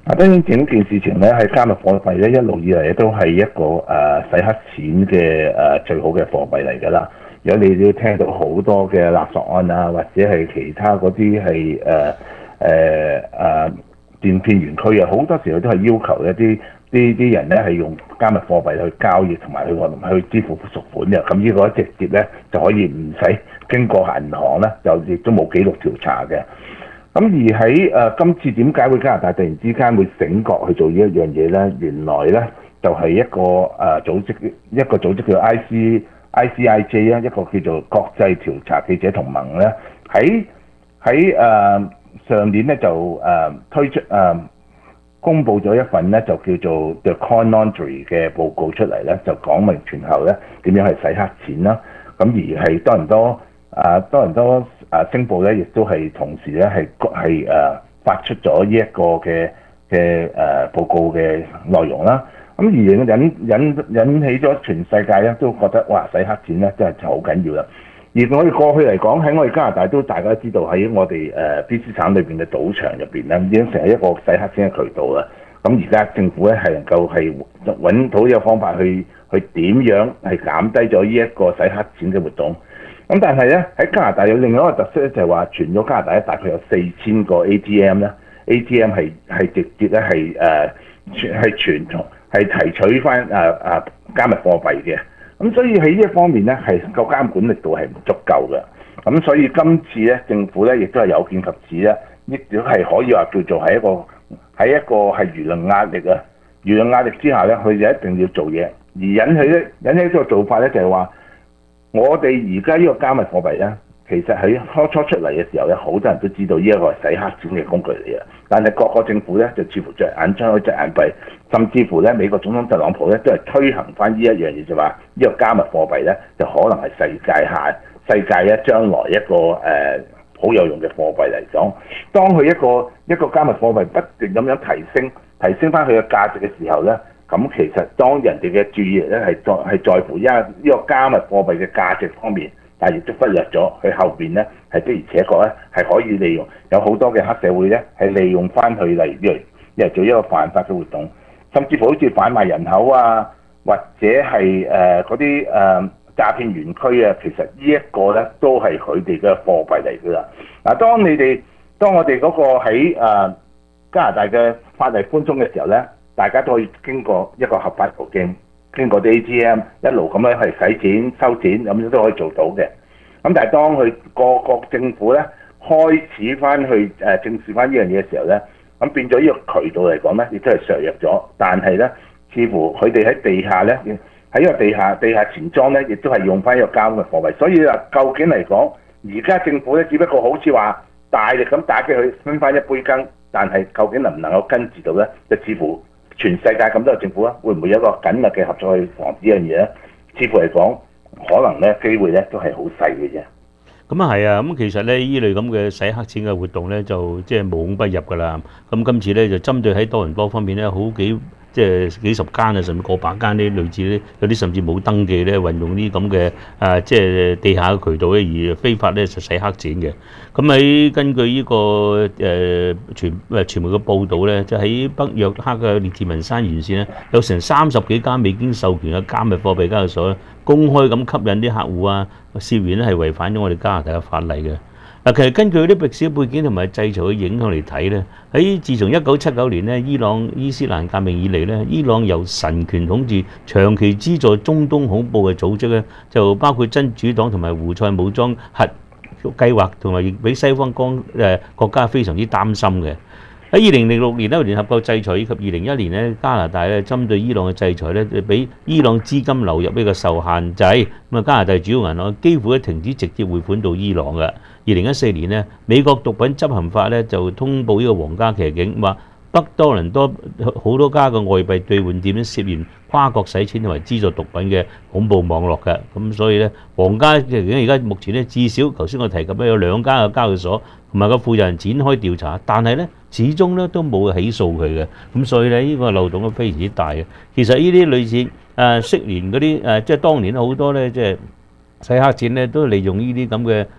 啊，當然整件事情咧，喺加密貨幣咧一路以嚟都係一個誒、呃、洗黑錢嘅誒、呃、最好嘅貨幣嚟㗎啦。如果你要聽到好多嘅勒索案啊，或者係其他嗰啲係誒誒誒電騙園區啊，好多時候都係要求一啲啲啲人咧係用加密貨幣去交易同埋去去支付贖款嘅。咁呢個直接咧就可以唔使經過銀行咧，就亦都冇記錄調查嘅。咁而喺誒、呃、今次點解會加拿大突然之間會醒覺去做呢一樣嘢咧？原來咧就係、是、一個誒、呃、組織，一個組織叫 I C I C I J 啊，一個叫做國際調查記者同盟咧，喺喺誒上年咧就誒、呃、推出誒、呃、公佈咗一份咧就叫做 The Coin Laundry 嘅報告出嚟咧，就講明全球咧點樣係洗黑錢啦。咁而係多倫多啊多倫多誒星報咧，亦都係同時咧係係誒發出咗呢一個嘅嘅誒報告嘅內容啦。咁而引引引起咗全世界咧都覺得哇洗黑錢咧真係好緊要啦。而我哋過去嚟講喺我哋加拿大都大家知道喺我哋誒 B C 省裏邊嘅賭場入邊咧已經成為一個洗黑錢嘅渠道啦。咁而家政府咧係能夠係揾到一個方法去去點樣係減低咗呢一個洗黑錢嘅活動。咁但係咧喺加拿大有另外一個特色咧，就係話全咗加拿大咧大概有四千個 A T M 咧 ，A T M 係係直接咧係誒係傳統係提取翻誒誒加密貨幣嘅。咁所以喺呢一方面咧係個監管力度係唔足夠嘅。咁所以今次咧政府咧亦都係有見及此咧，亦都係可以話叫做係一個喺一個係輿論壓力啊，輿論壓力之下咧，佢就一定要做嘢，而引起咧引起呢個做法咧就係話。我哋而家呢個加密貨幣咧，其實喺初初出嚟嘅時候咧，好多人都知道呢一個係洗黑錢嘅工具嚟嘅。但係各個政府咧就似乎着眼張開隻眼閉，甚至乎咧美國總統特朗普咧都係推行翻呢一樣嘢，就話呢個加密貨幣咧就可能係世界下世界咧將來一個誒好、呃、有用嘅貨幣嚟講。當佢一個一個加密貨幣不斷咁樣提升，提升翻佢嘅價值嘅時候咧。咁其實當人哋嘅注意力咧係在係在乎一呢個加密貨幣嘅價值方面，但係亦都忽略咗佢後邊咧係的而且確咧係可以利用有好多嘅黑社會咧係利用翻佢嚟嚟嚟做一個犯法嘅活動，甚至乎好似販賣人口啊，或者係誒嗰啲誒詐騙園區啊，其實呢一個咧都係佢哋嘅貨幣嚟㗎啦。嗱，當你哋當我哋嗰個喺誒、呃、加拿大嘅法例寬鬆嘅時候咧。大家都可以經過一個合法途徑，經過啲 A T M 一路咁樣係使錢收錢，咁樣都可以做到嘅。咁但係當佢個個政府咧開始翻去誒正視翻呢樣嘢嘅時候咧，咁變咗呢個渠道嚟講咧，亦都係削弱咗。但係咧，似乎佢哋喺地下咧，喺呢個地下地下錢莊咧，亦都係用翻呢個加密貨幣。所以啊，究竟嚟講，而家政府咧，只不過好似話大力咁打擊佢分翻一杯羹，但係究竟能唔能夠根治到咧，就似乎。全世界咁多政府啊，會唔會有一個緊密嘅合作去防止呢樣嘢咧？似乎嚟講，可能咧機會咧都係好細嘅啫。 咁啊係啊，咁其實咧依類咁嘅洗黑錢嘅活動咧，就即係無孔不入㗎啦。咁今次咧就針對喺多倫多方面咧，好幾即係幾十間啊，甚至過百間呢類似咧，有啲甚至冇登記咧，運用啲咁嘅啊，即係地下嘅渠道咧，而非法咧就洗黑錢嘅。咁喺根據呢、這個誒、呃、傳誒傳媒嘅報導咧，就喺北約克嘅列治文山沿線咧，有成三十幾間未經授權嘅加密貨幣交易所咧，公開咁吸引啲客戶啊，涉嫌咧係違反咗我哋加拿大嘅法例嘅。嗱，其實根據啲歷史背景同埋制裁嘅影響嚟睇咧，喺自從一九七九年咧伊朗伊斯蘭革命以嚟咧，伊朗由神權統治，長期資助中東恐怖嘅組織咧，就包括真主黨同埋胡塞武裝核計劃，同埋亦俾西方國誒國家非常之擔心嘅。喺二零零六年咧，聯合國制裁以及二零一年咧，加拿大咧針對伊朗嘅制裁咧，就俾伊朗資金流入呢個受限制。咁啊，加拿大主要銀行幾乎咧停止直接匯款到伊朗嘅。二零一四年咧，美國毒品執行法咧就通報呢個皇家騎警話，北多倫多好多家嘅外幣兌換店咧涉嫌跨國洗錢同埋資助毒品嘅恐怖網絡嘅。咁所以咧，皇家騎警而家目前咧至少頭先我提及咧有兩家嘅交易所同埋個負責人展開調查，但係咧始終咧都冇起訴佢嘅。咁所以咧呢個漏洞都非常之大嘅。其實呢啲類似誒昔年嗰啲誒，即係當年好多咧即係洗黑錢咧，都利用呢啲咁嘅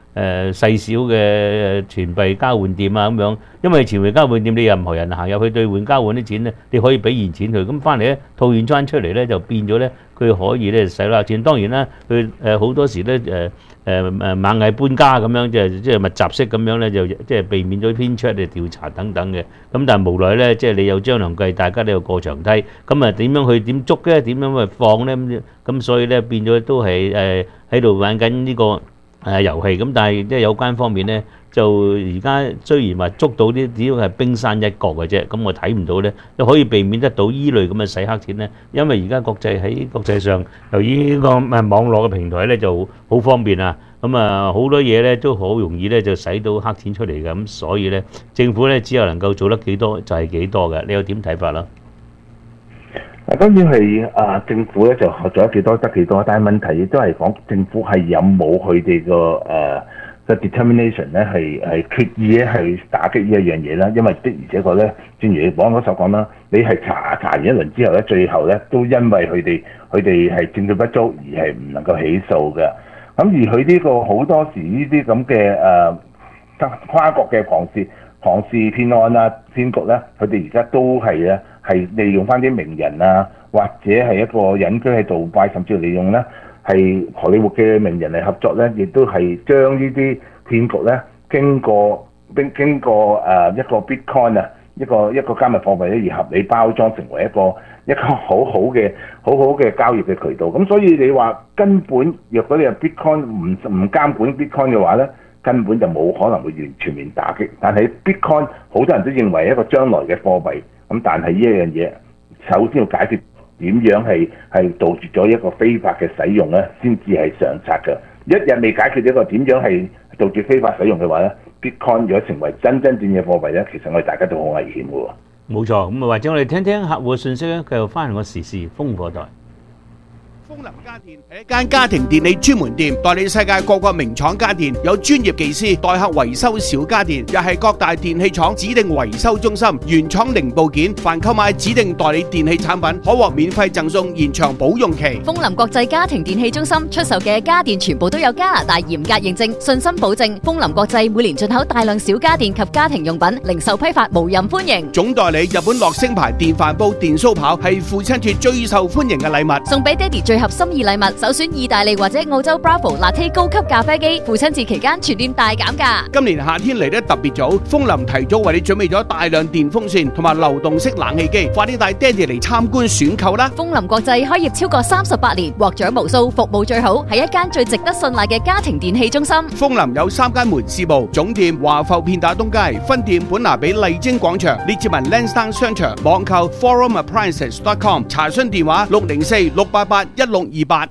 誒細小嘅錢幣交換店啊咁樣，因為錢幣交換店你任何人行入去兌換交換啲錢咧，你可以俾現錢佢，咁翻嚟咧套現翻出嚟咧就變咗咧佢可以咧使到錢。當然啦，佢誒好多時咧誒誒誒螞蟻搬家咁樣，即係即係密集式咁樣咧，就即係避免咗編出嚟調查等等嘅。咁但係無奈咧，即係你有張良計，大家都有過牆梯，咁啊點樣去點捉咧？點樣去放咧？咁咁所以咧變咗都係誒喺度玩緊呢個誒遊戲。咁但係即係有關方面咧，就而家雖然話捉到啲，只要係冰山一角嘅啫。咁我睇唔到咧，都可以避免得到依類咁嘅洗黑錢咧。因為而家國際喺國際上，由於呢個誒網絡嘅平台咧就好方便啊。咁啊好多嘢咧都好容易咧就使到黑錢出嚟嘅。咁所以咧政府咧只有能夠做得幾多就係幾多嘅。你有點睇法啦？ 嗱，當然係啊，政府咧就做得幾多得幾多，但係問題亦都係講政府係有冇佢哋個誒嘅 determination 咧係係決意咧去打擊呢一樣嘢啦。因為的而且確咧，正如你講嗰所講啦，你係查查完一輪之後咧，最後咧都因為佢哋佢哋係證據不足而係唔能夠起訴嘅。咁而佢呢個好多時呢啲咁嘅誒跨國嘅龐氏龐氏騙案啊騙局咧，佢哋而家都係咧係利用翻啲名人啊，或者係一個隱居喺杜拜，甚至利用咧係荷里活嘅名人嚟合作咧，亦都係將呢啲騙局咧經過經經過誒、呃、一個 Bitcoin 啊，一個一個加密貨幣咧而合理包裝成為一個一個好好嘅好好嘅交易嘅渠道。咁所以你話根本若果你係 Bitcoin 唔唔監管 Bitcoin 嘅話咧，根本就冇可能會完全面打擊。但係 Bitcoin 好多人都認為一個將來嘅貨幣，咁但係呢一樣嘢首先要解決點樣係係杜絕咗一個非法嘅使用咧，先至係上策嘅。一日未解決一個點樣係杜絕非法使用嘅話咧， Bitcoin 如果成為真真正嘅貨幣咧，其實我哋大家都好危險嘅喎。 冇錯，咁啊或者我哋聽聽客戶嘅信息咧，繼續翻嚟個時事風火台。 風林家電係一間家庭電器專門店，代理世界各個名廠家電，有專業技師代客維修小家電，又係各大電器廠指定維修中心，原廠零部件，凡購買指定代理電器產品，可獲免費贈送延長保用期。 風林國際家庭電器中心出售嘅家電全部都有加拿大嚴格認證，信心保證。風林國際每年進口大量小家電及家庭用品，零售批發無任歡迎。 總代理日本樂聲牌電飯煲、電燒炮係父親節最受歡迎嘅禮物， 送俾爹哋最合心意禮物，首選意大利或者澳洲 Bravo Latte 高級咖啡機，父親節期間全店大減價。 今年夏天嚟得特別早，風林提早為你準備咗大量電風扇同埋流動式冷氣機，快啲帶爹哋嚟參觀選購啦！ 風林國際開業超過三十八年，獲獎無數，服務最好，係一間最值得信賴嘅家庭電器中心。 風林有三間門市部，總店華埠片打東街，分店本拿比麗晶廣場，列治文 Lansdowne 商場，網購 forum appliances dot com， 查詢電話六零四六八八一六二八。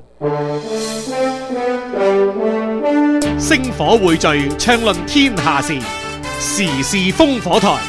星火匯聚，暢論天下事，時事風火台。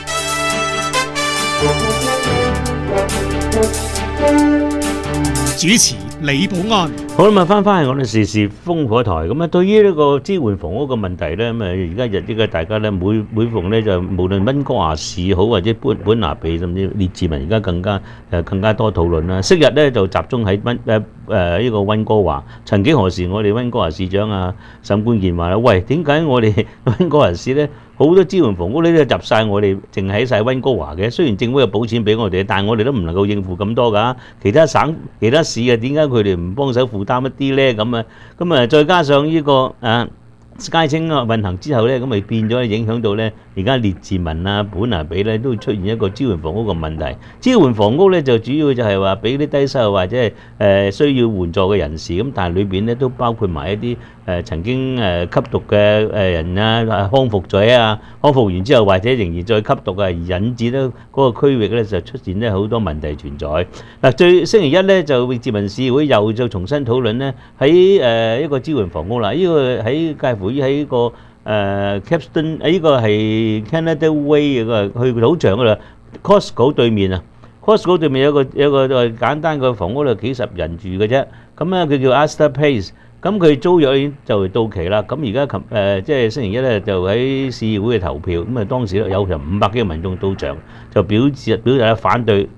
主持李寶安。 好啦，咁啊，翻返去我哋時事風火台。咁啊，對於呢個支援房屋嘅問題咧，咁啊，而家日呢個大家咧，每每逢咧就無論溫哥華市好，或者本本拿比甚至列治文，而家更加誒更加多討論啦。昔日咧就集中喺溫誒誒呢個溫哥華。曾幾何時，我哋溫哥華市長啊沈冠健話咧：喂，點解我哋溫哥華市咧好多支援房屋呢都入晒我哋，淨喺晒溫哥華嘅？雖然政府有補錢俾我哋，但係我哋都唔能夠應付咁多㗎。其他省、其他市啊，點解佢哋唔幫手負擔一啲咧？咁啊，咁啊，再加上呢個啊SkyTrain啊運行之後咧，咁咪變咗影響到咧，而家列治文啊、本拿比咧都出現一個支援房屋嘅問題。支援房屋咧就主要就係話俾啲低收入或者係誒需要援助嘅人士，咁但係裏邊咧都包括埋一啲誒曾經誒吸毒嘅誒人啊、康復者啊，康復完之後或者仍然再吸毒啊，而引致咧嗰個區域咧就出現咧好多問題存在。嗱，最星期一咧就列治文市會又就重新討論咧喺誒一個支援房屋啦，呢個喺介乎於喺個誒 Capston 誒呢個係 Canada Way 嘅個去土場嗰度 Costco 對面啊 ，Costco 對面有個有個簡單嘅房屋度幾十人住嘅啫，咁咧佢叫 Astor Place。咁佢租約已經就到期啦，咁而家琴誒即係星期一咧就喺市議會嘅投票，咁啊當時有成五百幾個民眾到場，就表示表達反對，即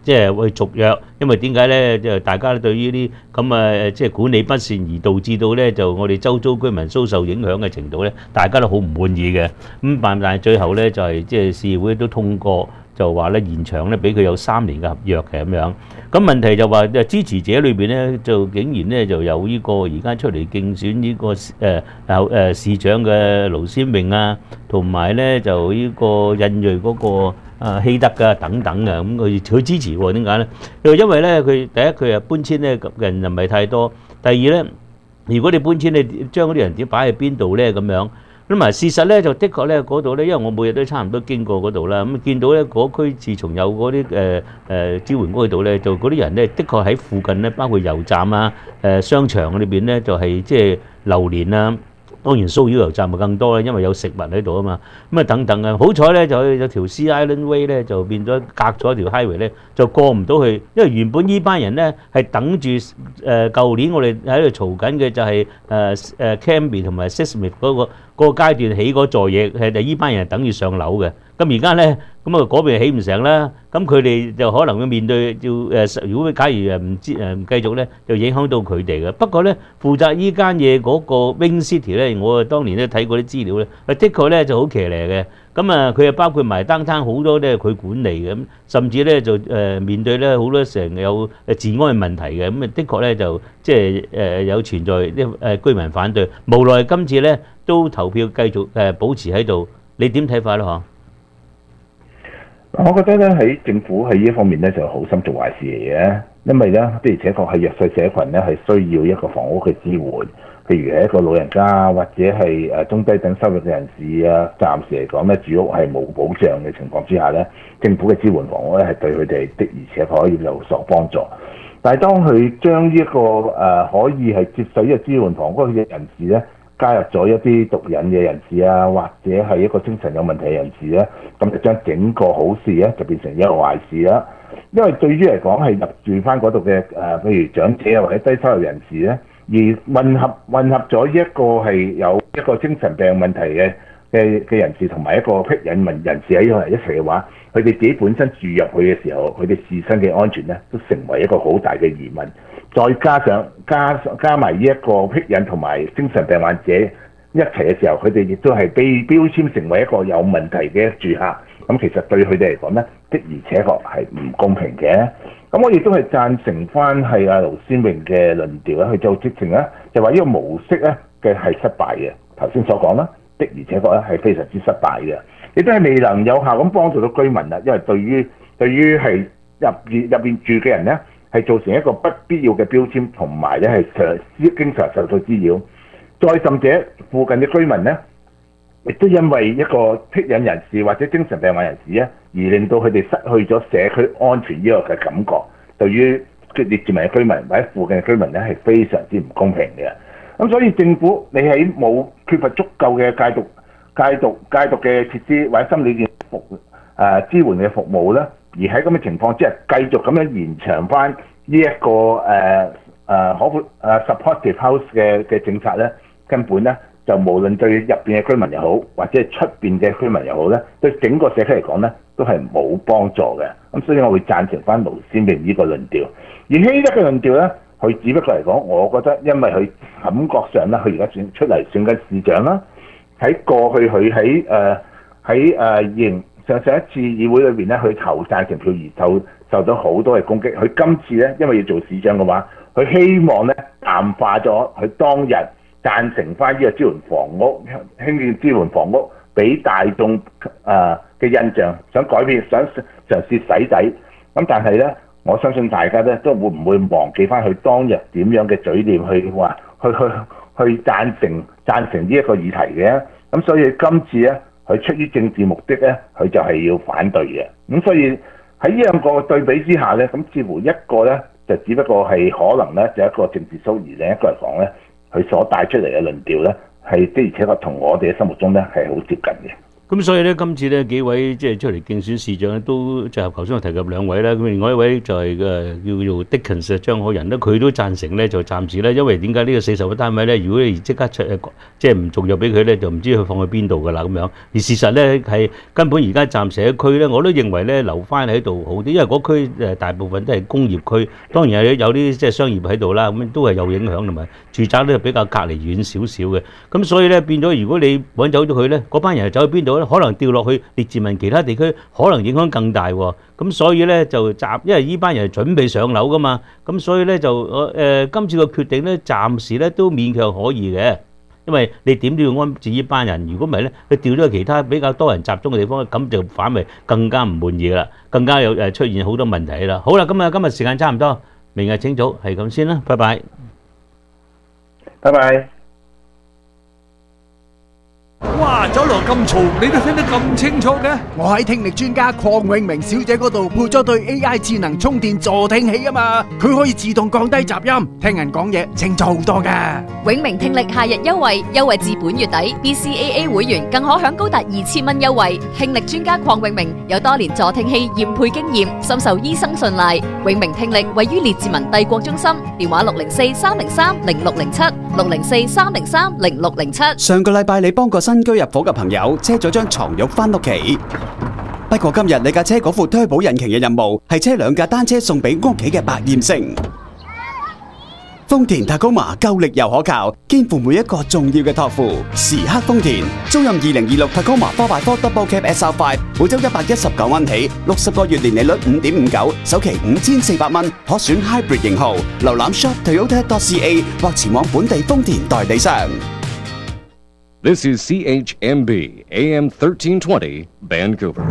即係去續約，因為點解咧？就大家對於啲咁啊，即係管理不善而導致到咧，就我哋周遭居民遭受影響嘅程度咧，大家都好唔滿意嘅。咁但但係最後咧，就係即係市議會都通過。就話咧延長咧，俾佢有三年嘅合約嘅咁樣。咁問題就話支持者裏邊咧，就竟然咧就有呢個而家出嚟競選呢個誒誒誒市長嘅盧先榮啊，同埋咧就呢個印裔嗰個啊希德㗎等等嘅，咁佢佢支持喎？點解咧？因為咧佢第一佢啊搬遷咧人又唔係太多，第二咧如果你搬遷你將嗰啲人點擺喺邊度咧咁樣？咁啊，事實咧就的確咧嗰度咧，因為我每日都差唔多經過嗰度啦，咁見到咧嗰區自從有嗰啲誒誒支援嗰度咧，就嗰啲人咧的確喺附近咧，包括油站啊、誒商場裏邊咧，就係即係流連啊。當然騷擾油站咪更多啦，因為有食物喺度啊嘛。咁啊等等啊，好彩咧就有條 Sea Island Way 咧就變咗隔咗條 highway 咧，就過唔到去，因為原本呢班人咧係等住誒舊年我哋喺度嘈緊嘅就係誒誒 Cambie 同埋 Sismic 嗰個嗰個階段起嗰座嘢，係就依班人係等住上樓嘅。咁而家咧咁啊嗰邊起唔成啦，咁佢哋就可能會面對要誒，如果假如誒唔知誒唔繼續咧，就影響到佢哋嘅。不過咧，負責依間嘢嗰個 Wing City 咧，我當年咧睇過啲資料咧，的確咧就好騎呢嘅。咁啊，佢又包括埋單攤好多咧，佢管理嘅，咁甚至咧就誒面對咧好多成有誒治安嘅問題嘅。咁啊，的確咧就即係誒有存在啲誒居民反對，無奈今次咧都投票繼續誒保持喺度。你點睇法咧？嗬？ 我覺得咧喺政府喺呢一方面咧就好心做壞事嚟嘅，因為咧的而且確係弱勢社群咧係需要一個房屋嘅支援，譬如係一個老人家或者係誒中低等收入嘅人士啊，暫時嚟講咧住屋係冇保障嘅情況之下咧，政府嘅支援房屋咧係對佢哋的而且確可以有所幫助。但係當佢將呢一個誒、呃、可以係接受呢個支援房屋嘅人士咧，加入咗一啲毒癮嘅人士啊，或者係一個精神有問題嘅人士咧，咁就將整個好事咧就變成一個壞事啦。因為對於嚟講係入住翻嗰度嘅誒，譬如長者啊或者低收入人士咧，而混合混合咗一個係有一個精神病問題嘅嘅嘅人士同埋一個癖癮民人士喺度一齊嘅話，佢哋自己本身住入去嘅時候，佢哋自身嘅安全咧都成為一個好大嘅疑問。再加上加加埋呢一個癖癮同埋精神病患者一齊嘅時候，佢哋亦都係被標籤成為一個有問題嘅住客。咁其實對佢哋嚟講咧，的而且確係唔公平嘅。咁我亦都係贊成翻係阿盧先榮嘅論調咧，佢就直情咧就話呢個模式咧嘅係失敗嘅。頭先所講啦，的而且確咧係非常之失敗嘅，亦都係未能有效咁幫助到居民啦。因為對於對於係入邊入邊住嘅人咧，係造成一個不必要嘅標籤，同埋咧係常經常受到滋擾。再甚者，附近嘅居民咧，亦都因為一個癖癮人士或者精神病患人士咧，而令到佢哋失去咗社區安全呢個嘅感覺。對於列治文嘅居民或者附近嘅居民咧，係非常之唔公平嘅。咁所以政府你喺冇缺乏足夠嘅戒毒、戒毒、戒毒嘅設施或者心理健服誒、呃、支援嘅服務咧，而喺咁嘅情況之下，繼續咁樣延長翻呢一個誒誒可誒 supportive house 嘅嘅政策咧，根本咧就無論對入邊嘅居民又好，或者係出邊嘅居民又好咧，對整個社區嚟講咧，都係冇幫助嘅。咁所以我會贊成翻盧先榮呢個論調。而希德嘅論調咧，佢只不過嚟講，我覺得因為佢感覺上咧，佢而家選出嚟選緊市長啦，喺過去佢喺誒喺誒營上上一次議會裏邊咧，佢投贊成票而受受到好多嘅攻擊。佢今次咧，因為要做市長嘅話，佢希望咧淡化咗佢當日贊成翻呢個支援房屋興建支援房屋俾大眾誒嘅印象，想改變，想嘗試洗底。咁但係咧，我相信大家咧都會唔會忘記翻佢當日點樣嘅嘴臉去話去去去贊成贊成呢一個議題嘅。咁所以今次咧，佢出於政治目的咧，佢就係要反對嘅。咁所以喺呢兩個對比之下咧，咁似乎一個咧就只不過係可能咧就一個政治騷擾，另一個嚟講咧，佢所帶出嚟嘅論調咧係的而且確同我哋嘅心目中咧係好接近嘅。 咁所以咧，今次咧幾位即係出嚟競選市長咧，都就係頭先我提及兩位啦。咁另外一位就係誒叫做 Dickens 張可人咧，佢都贊成咧，就暫時咧，因為點解呢個四十個單位咧，如果你即刻出即係唔續約俾佢咧，就唔知佢放去邊度㗎啦咁樣。而事實咧係根本而家暫時喺區咧，我都認為咧留翻喺度好啲，因為嗰區誒大部分都係工業區，當然係有啲即係商業喺度啦，咁都係有影響同埋住宅咧比較隔離遠少少嘅。咁所以咧變咗，如果你揾走咗佢咧，嗰班人走去邊度？可能調落去列治文其他地區，可能影響更大喎。咁所以咧就暫，因為呢班人係準備上樓噶嘛，咁所以咧就誒、呃、今次個決定咧，暫時咧都勉強可以嘅。因為你點都要安置呢班人，如果唔係咧，佢調咗去其他比較多人集中嘅地方，咁就反為更加唔滿意啦，更加有誒出現好多問題啦。好啦，咁啊今日時間差唔多，明日請早係咁先啦，拜拜， 拜拜。 哇！酒樓咁嘈，你都聽得咁清楚嘅？我喺聽力專家鄺永明小姐嗰度配咗對 A I 智能充電助聽器啊嘛，佢可以自動降低雜音，聽人講嘢清楚好多噶。 永明聽力夏日優惠，優惠至本月底 ，B C A A 會員更可享高達二千蚊優惠。聽力專家鄺永明有多年助聽器驗配經驗，深受醫生信賴。永明聽力位於列治文帝國中心，電話六零四三零三零六零七六零四三零三零六零七。 上個禮拜你幫個新居入伙嘅朋友車咗張床褥翻屋企，不過今日你架車嗰副推保引擎嘅任務係車兩架單車送俾屋企嘅百厭星。豐田 Tacoma 夠力又可靠，肩負每一個重要嘅託付。時刻豐田，租賃二零二六 Tacoma four by four Double Cab S R five， 每周一百一十九蚊起，六十個月年利率五點五九，首期五千四百蚊，可選 Hybrid 型號。瀏覽 shop toyota dot c a 或前往本地豐田代理商。 This is C H M B A M thirteen twenty Vancouver。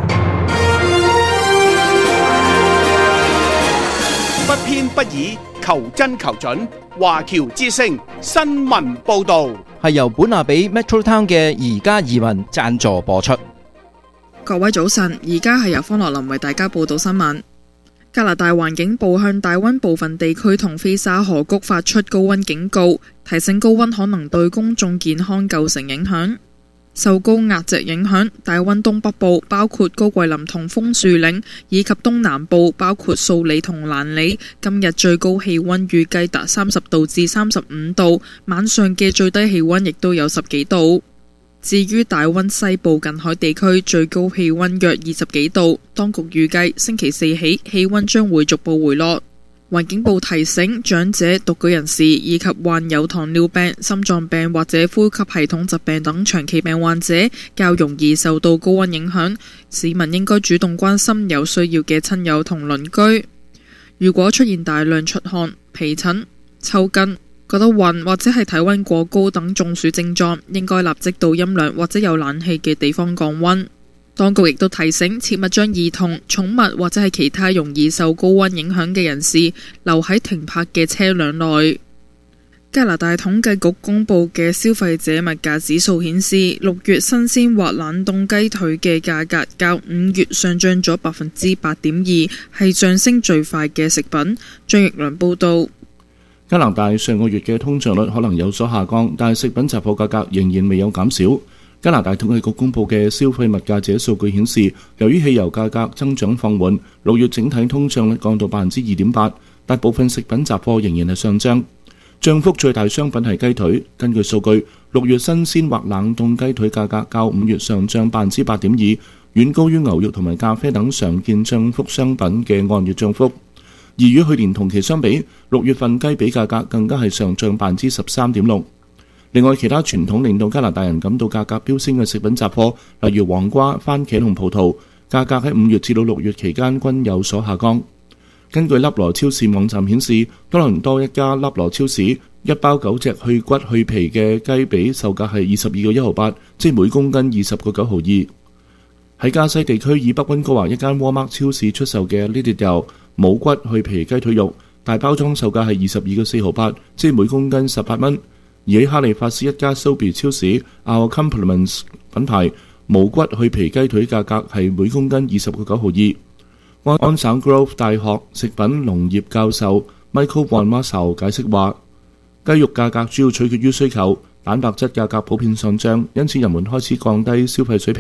不偏不倚，求真求準。華僑之聲新聞報導係由本拿比 Metro Town 嘅宜家移民贊助播出。 各位早晨，而家係由方樂林為大家報道新聞。加拿大環境部向大溫部分地區同菲沙河谷發出高溫警告，提醒高溫可能對公眾健康構成影響。受高壓脊影響，大溫東北部包括高桂林同楓樹嶺，以及東南部包括素里同蘭里，今日最高氣溫預計達三十度至三十五度，晚上嘅最低氣溫亦都有十幾度。至於大溫西部近海地區，最高氣溫約二十幾度，當局預計星期四起氣溫將會逐步回落。環境部提醒長者、獨居人士以及患有糖尿病、心臟病或者呼吸系統疾病等長期病患者較容易受到高溫影響，市民應該主動關心有需要嘅親友同鄰居。如果出現大量出汗、皮疹、抽筋、覺得暈或者係體溫過高等中暑症狀，應該立即到陰涼或者有冷氣嘅地方降溫。當局亦都提醒切勿將兒童、寵物或者係其他容易受高溫影響嘅人士留喺停泊嘅車輛內。加拿大統計局公布嘅消費者物價指數顯示，六月新鮮或冷凍雞腿嘅價格較五月上漲咗百分之八點二，係上升最快嘅食品。張奕良報道。 加拿大上個月嘅通脹率可能有所下降，但係食品雜貨價格仍然未有減少。加拿大統計局公布嘅消費物價指數據顯示，由於汽油價格增長放緩，六月整體通脹率降到百分之二點八，但部分食品雜貨仍然係上漲。漲幅最大商品係雞腿，根據數據，六月新鮮或冷凍雞腿價格較五月上漲百分之八點二，遠高於牛肉同埋咖啡等常見漲幅商品嘅按月漲幅。而與去年同期相比，六月份雞髀價格更加係上漲百分之十三點六。另外，其他傳統令到加拿大人感到價格飆升嘅食品雜貨，例如黃瓜、番茄同葡萄，價格喺五月至到六月期間均有所下降。根據粒羅超市網站顯示，多倫多一家粒羅超市一包九隻去骨去皮嘅雞髀售價係二十二個一毫八，即每公斤二十個九毫二。喺加西地區以北溫哥華一間沃麥超市出售嘅呢碟由冇骨去皮雞腿肉，大包裝售價係二十二個四毫八，即每公斤十八蚊。而喺哈利法斯一家 Sobeys 超市 Our Compliments 品牌無骨去皮雞腿價格係每公斤二十個九毫二。安省 Grove 大學食品農業教授 Michael Van Marshall 解釋話，雞肉價格主要取決於需求，蛋白質價格普遍上漲，因此人們開始降低消費水平。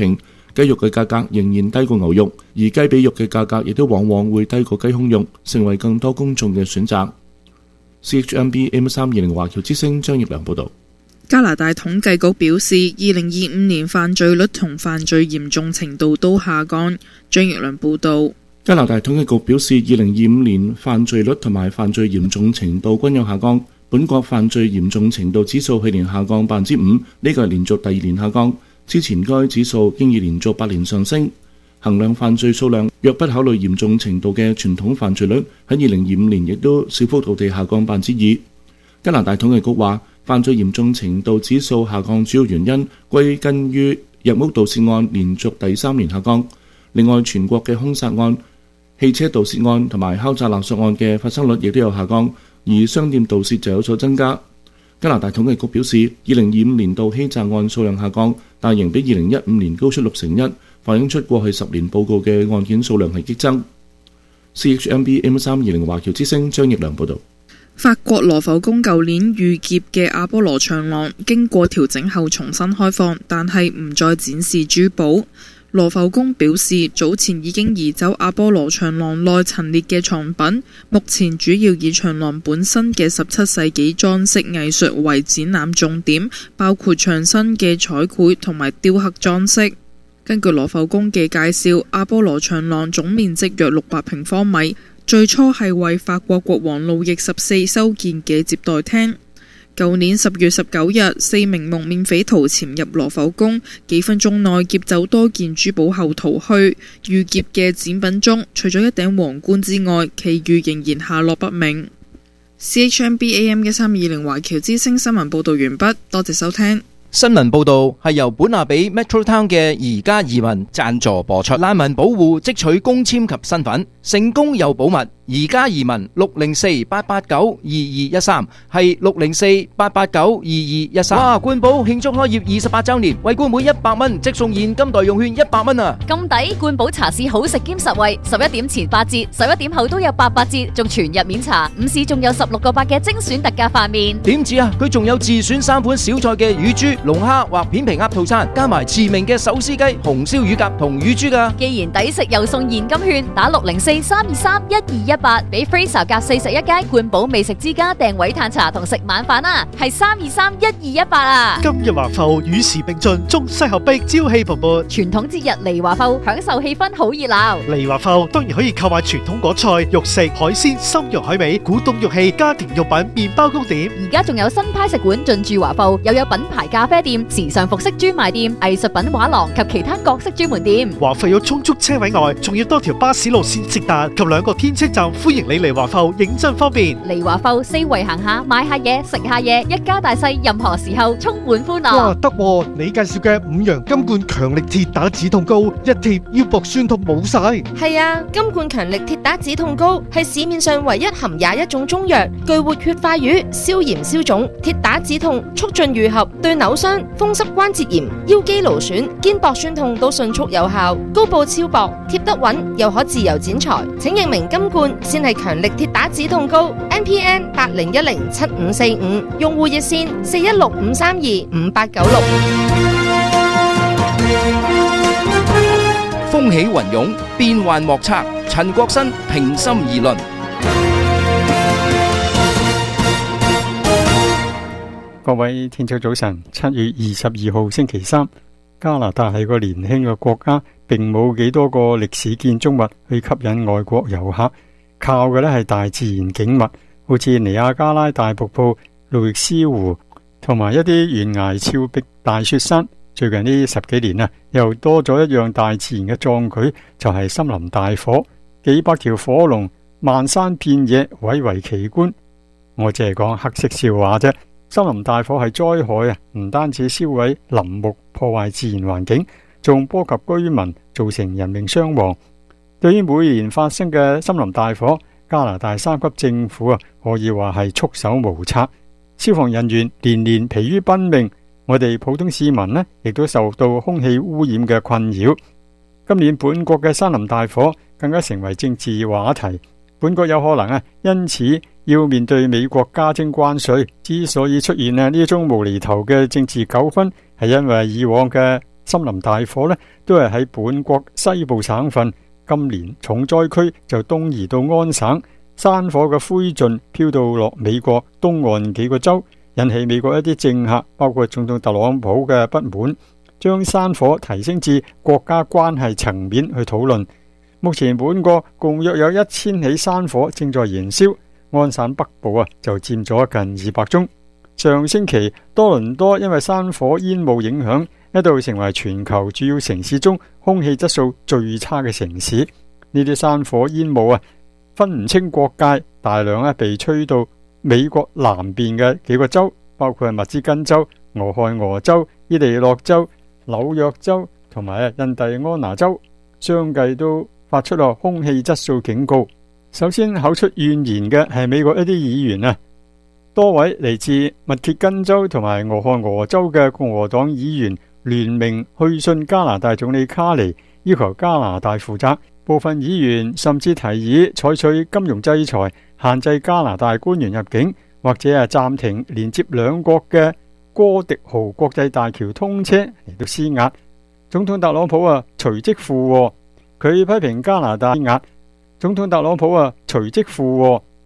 雞肉嘅價格仍然低過牛肉，而雞髀肉嘅價格亦都往往會低過雞胸肉，成為更多公眾嘅選擇。C H M B A M 三二零華僑之聲張業良報導。 加拿大統計局表示，二零二五年犯罪率同犯罪嚴重程度都下降。張業良報導。 加拿大統計局表示，二零二五年犯罪率同埋犯罪嚴重程度均有下降。本國犯罪嚴重程度指數去年下降百分之五，呢個係連續第二年下降。之前該指數經已連續八年上升。衡量犯罪數量，若不考慮嚴重程度嘅傳統犯罪率，喺二零二五年亦都小幅度地下降百分之二。加拿大統計局話，犯罪嚴重程度指數下降主要原因歸根於入屋盜竊案連續第三年下降。另外，全國嘅兇殺案、汽車盜竊案同埋敲詐勒索案嘅發生率亦都有下降，而商店盜竊就有所增加。加拿大統計局表示，二零二五年度欺詐案數量下降，但仍比二零一五年高出六成一，反映出過去十年報告嘅案件數量係激增。C H M B M 三二零華僑之聲張業良報導。 法國羅浮宮舊年遇劫嘅阿波羅長廊經過調整後重新開放，但係唔再展示珠寶。羅浮宮表示，早前已經移走阿波羅長廊內陳列嘅藏品，目前主要以長廊本身嘅十七世紀裝飾藝術為展覽重點，包括牆身嘅彩繪同埋雕刻裝飾。根據羅浮宮嘅介紹，阿波羅長廊總面積約六百平方米，最初係為法國國王路易十四修建嘅接待廳。舊年十月十九日，四名蒙面匪徒潛入羅浮宮，幾分鐘內劫走多件珠寶後逃去。遇劫嘅展品中，除咗一頂皇冠之外，其餘仍然下落不明。C H M B A M 一三二零華僑之聲新聞報道完畢，多謝收聽。 新聞報道係由本亞比 Metro Town 嘅宜家移民贊助播出。難民保護即取公簽及身份，成功又保密。宜家移民六零四八八九二二一三係六零四八八九二二一三。哇！冠寶慶祝開業二十八周年，為冠滿一百蚊即送現金代用券一百蚊啊！ 咁抵！冠寶茶市好食兼實惠，十一點前八折，十一點後都有八八折，仲全日免茶。午市仲有十六個八嘅精選特價飯麵。 點止啊！佢仲有自選三款小菜嘅乳豬、龍蝦或片皮鴨套餐，加埋馳名嘅手撕雞、紅燒乳鴿同乳豬噶。 既然抵食又送現金券，打六零四三二三一二一八，俾 Fraser 夾四十一街冠寶美食之家訂位嘆茶同食晚飯啊，係三二三一二一八啊！ 今日華埠與時並進，中西合璧，朝氣蓬勃。 傳統節日嚟華埠，享受氣氛好熱鬧。 嚟華埠當然可以購買傳統果菜、肉食、海鮮、參茸海味、古董玉器、家庭用品、麵包糕點。 而家仲有新派食館進駐華埠，又有品牌咖啡店、時尚服飾專賣店、藝術品畫廊及其他各式專門店。 華埠有充足車位外，仲要多條巴士路線直達及兩個天車站，歡迎你嚟華埠，認真方便。 嚟華埠四圍行下，買下嘢，食下嘢，一家大細任何時候充滿歡樂。 哇，得喎！你介紹嘅五羊金冠強力鐵打止痛膏，一貼腰膊酸痛冇晒。 係啊，金冠強力鐵打止痛膏係市面上唯一含廿一種中藥，具活血化瘀、消炎消腫、鐵打止痛、促進愈合，對扭傷、風濕關節炎、腰肌勞損、肩膊酸痛都迅速有效。膏布超薄，貼得穩，又可自由剪裁。請認明金冠先係強力鐵打止痛膏 ，N P N 八零一零七五四五，用戶熱線四一六五三二五八九六。 風起雲湧，變幻莫測。陳國新平心而論。 各位聽眾早晨，七月二十二號星期三，加拿大係個年輕嘅國家，並冇幾多個歷史建築物去吸引外國遊客，靠嘅呢係大自然景物，好似尼亞加拉大瀑布、路易斯湖同埋一啲懸崖峭壁大雪山。最近呢十幾年啊，又多咗一樣大自然嘅壯舉，就係森林大火，幾百條火龍漫山遍野，蔚為奇觀。我只係講黑色笑話啫。森林大火係災害啊，唔單止燒毀林木，破壞自然環境，仲波及居民，造成人命傷亡。對於每年發生嘅森林大火，加拿大三級政府啊，可以話係束手無策，消防人員年年疲於奔命。我哋普通市民呢，亦都受到空氣污染嘅困擾。今年本國嘅森林大火更加成為政治話題，本國有可能啊，因此要面對美國加徵關稅。之所以出現啊呢一種無厘頭嘅政治糾紛，係因為以往嘅森林大火呢，都係喺本國西部省份。今年重災區就東移到安省，山火嘅灰燼飄到落美國東岸幾個州，引起美國一啲政客，包括總統特朗普嘅不滿，將山火提升至國家關係層面去討論。目前本國共約有一千起山火正在燃燒，安省北部啊就佔咗近二百宗。上星期多倫多因為山火煙霧影響，一度成為全球主要城市中空氣質素最差嘅城市。呢啲山火煙霧啊，分唔清國界，大量咧被吹到美國南邊嘅幾個州，包括密芝根州、俄亥俄州、伊利諾州、紐約州同埋印第安納州，相繼都發出咗空氣質素警告。首先口出怨言嘅係美國一啲議員啊。多位嚟自密歇根州同埋俄亥俄州嘅共和黨議員聯名去信加拿大總理卡尼，要求加拿大負責。部分議員甚至提議採取金融制裁，限制加拿大官員入境，或者係暫停連接兩國嘅哥迪豪國際大橋通車嚟到施壓。總統特朗普啊隨即附和，佢批評加拿大壓。總統特朗普啊隨即附和，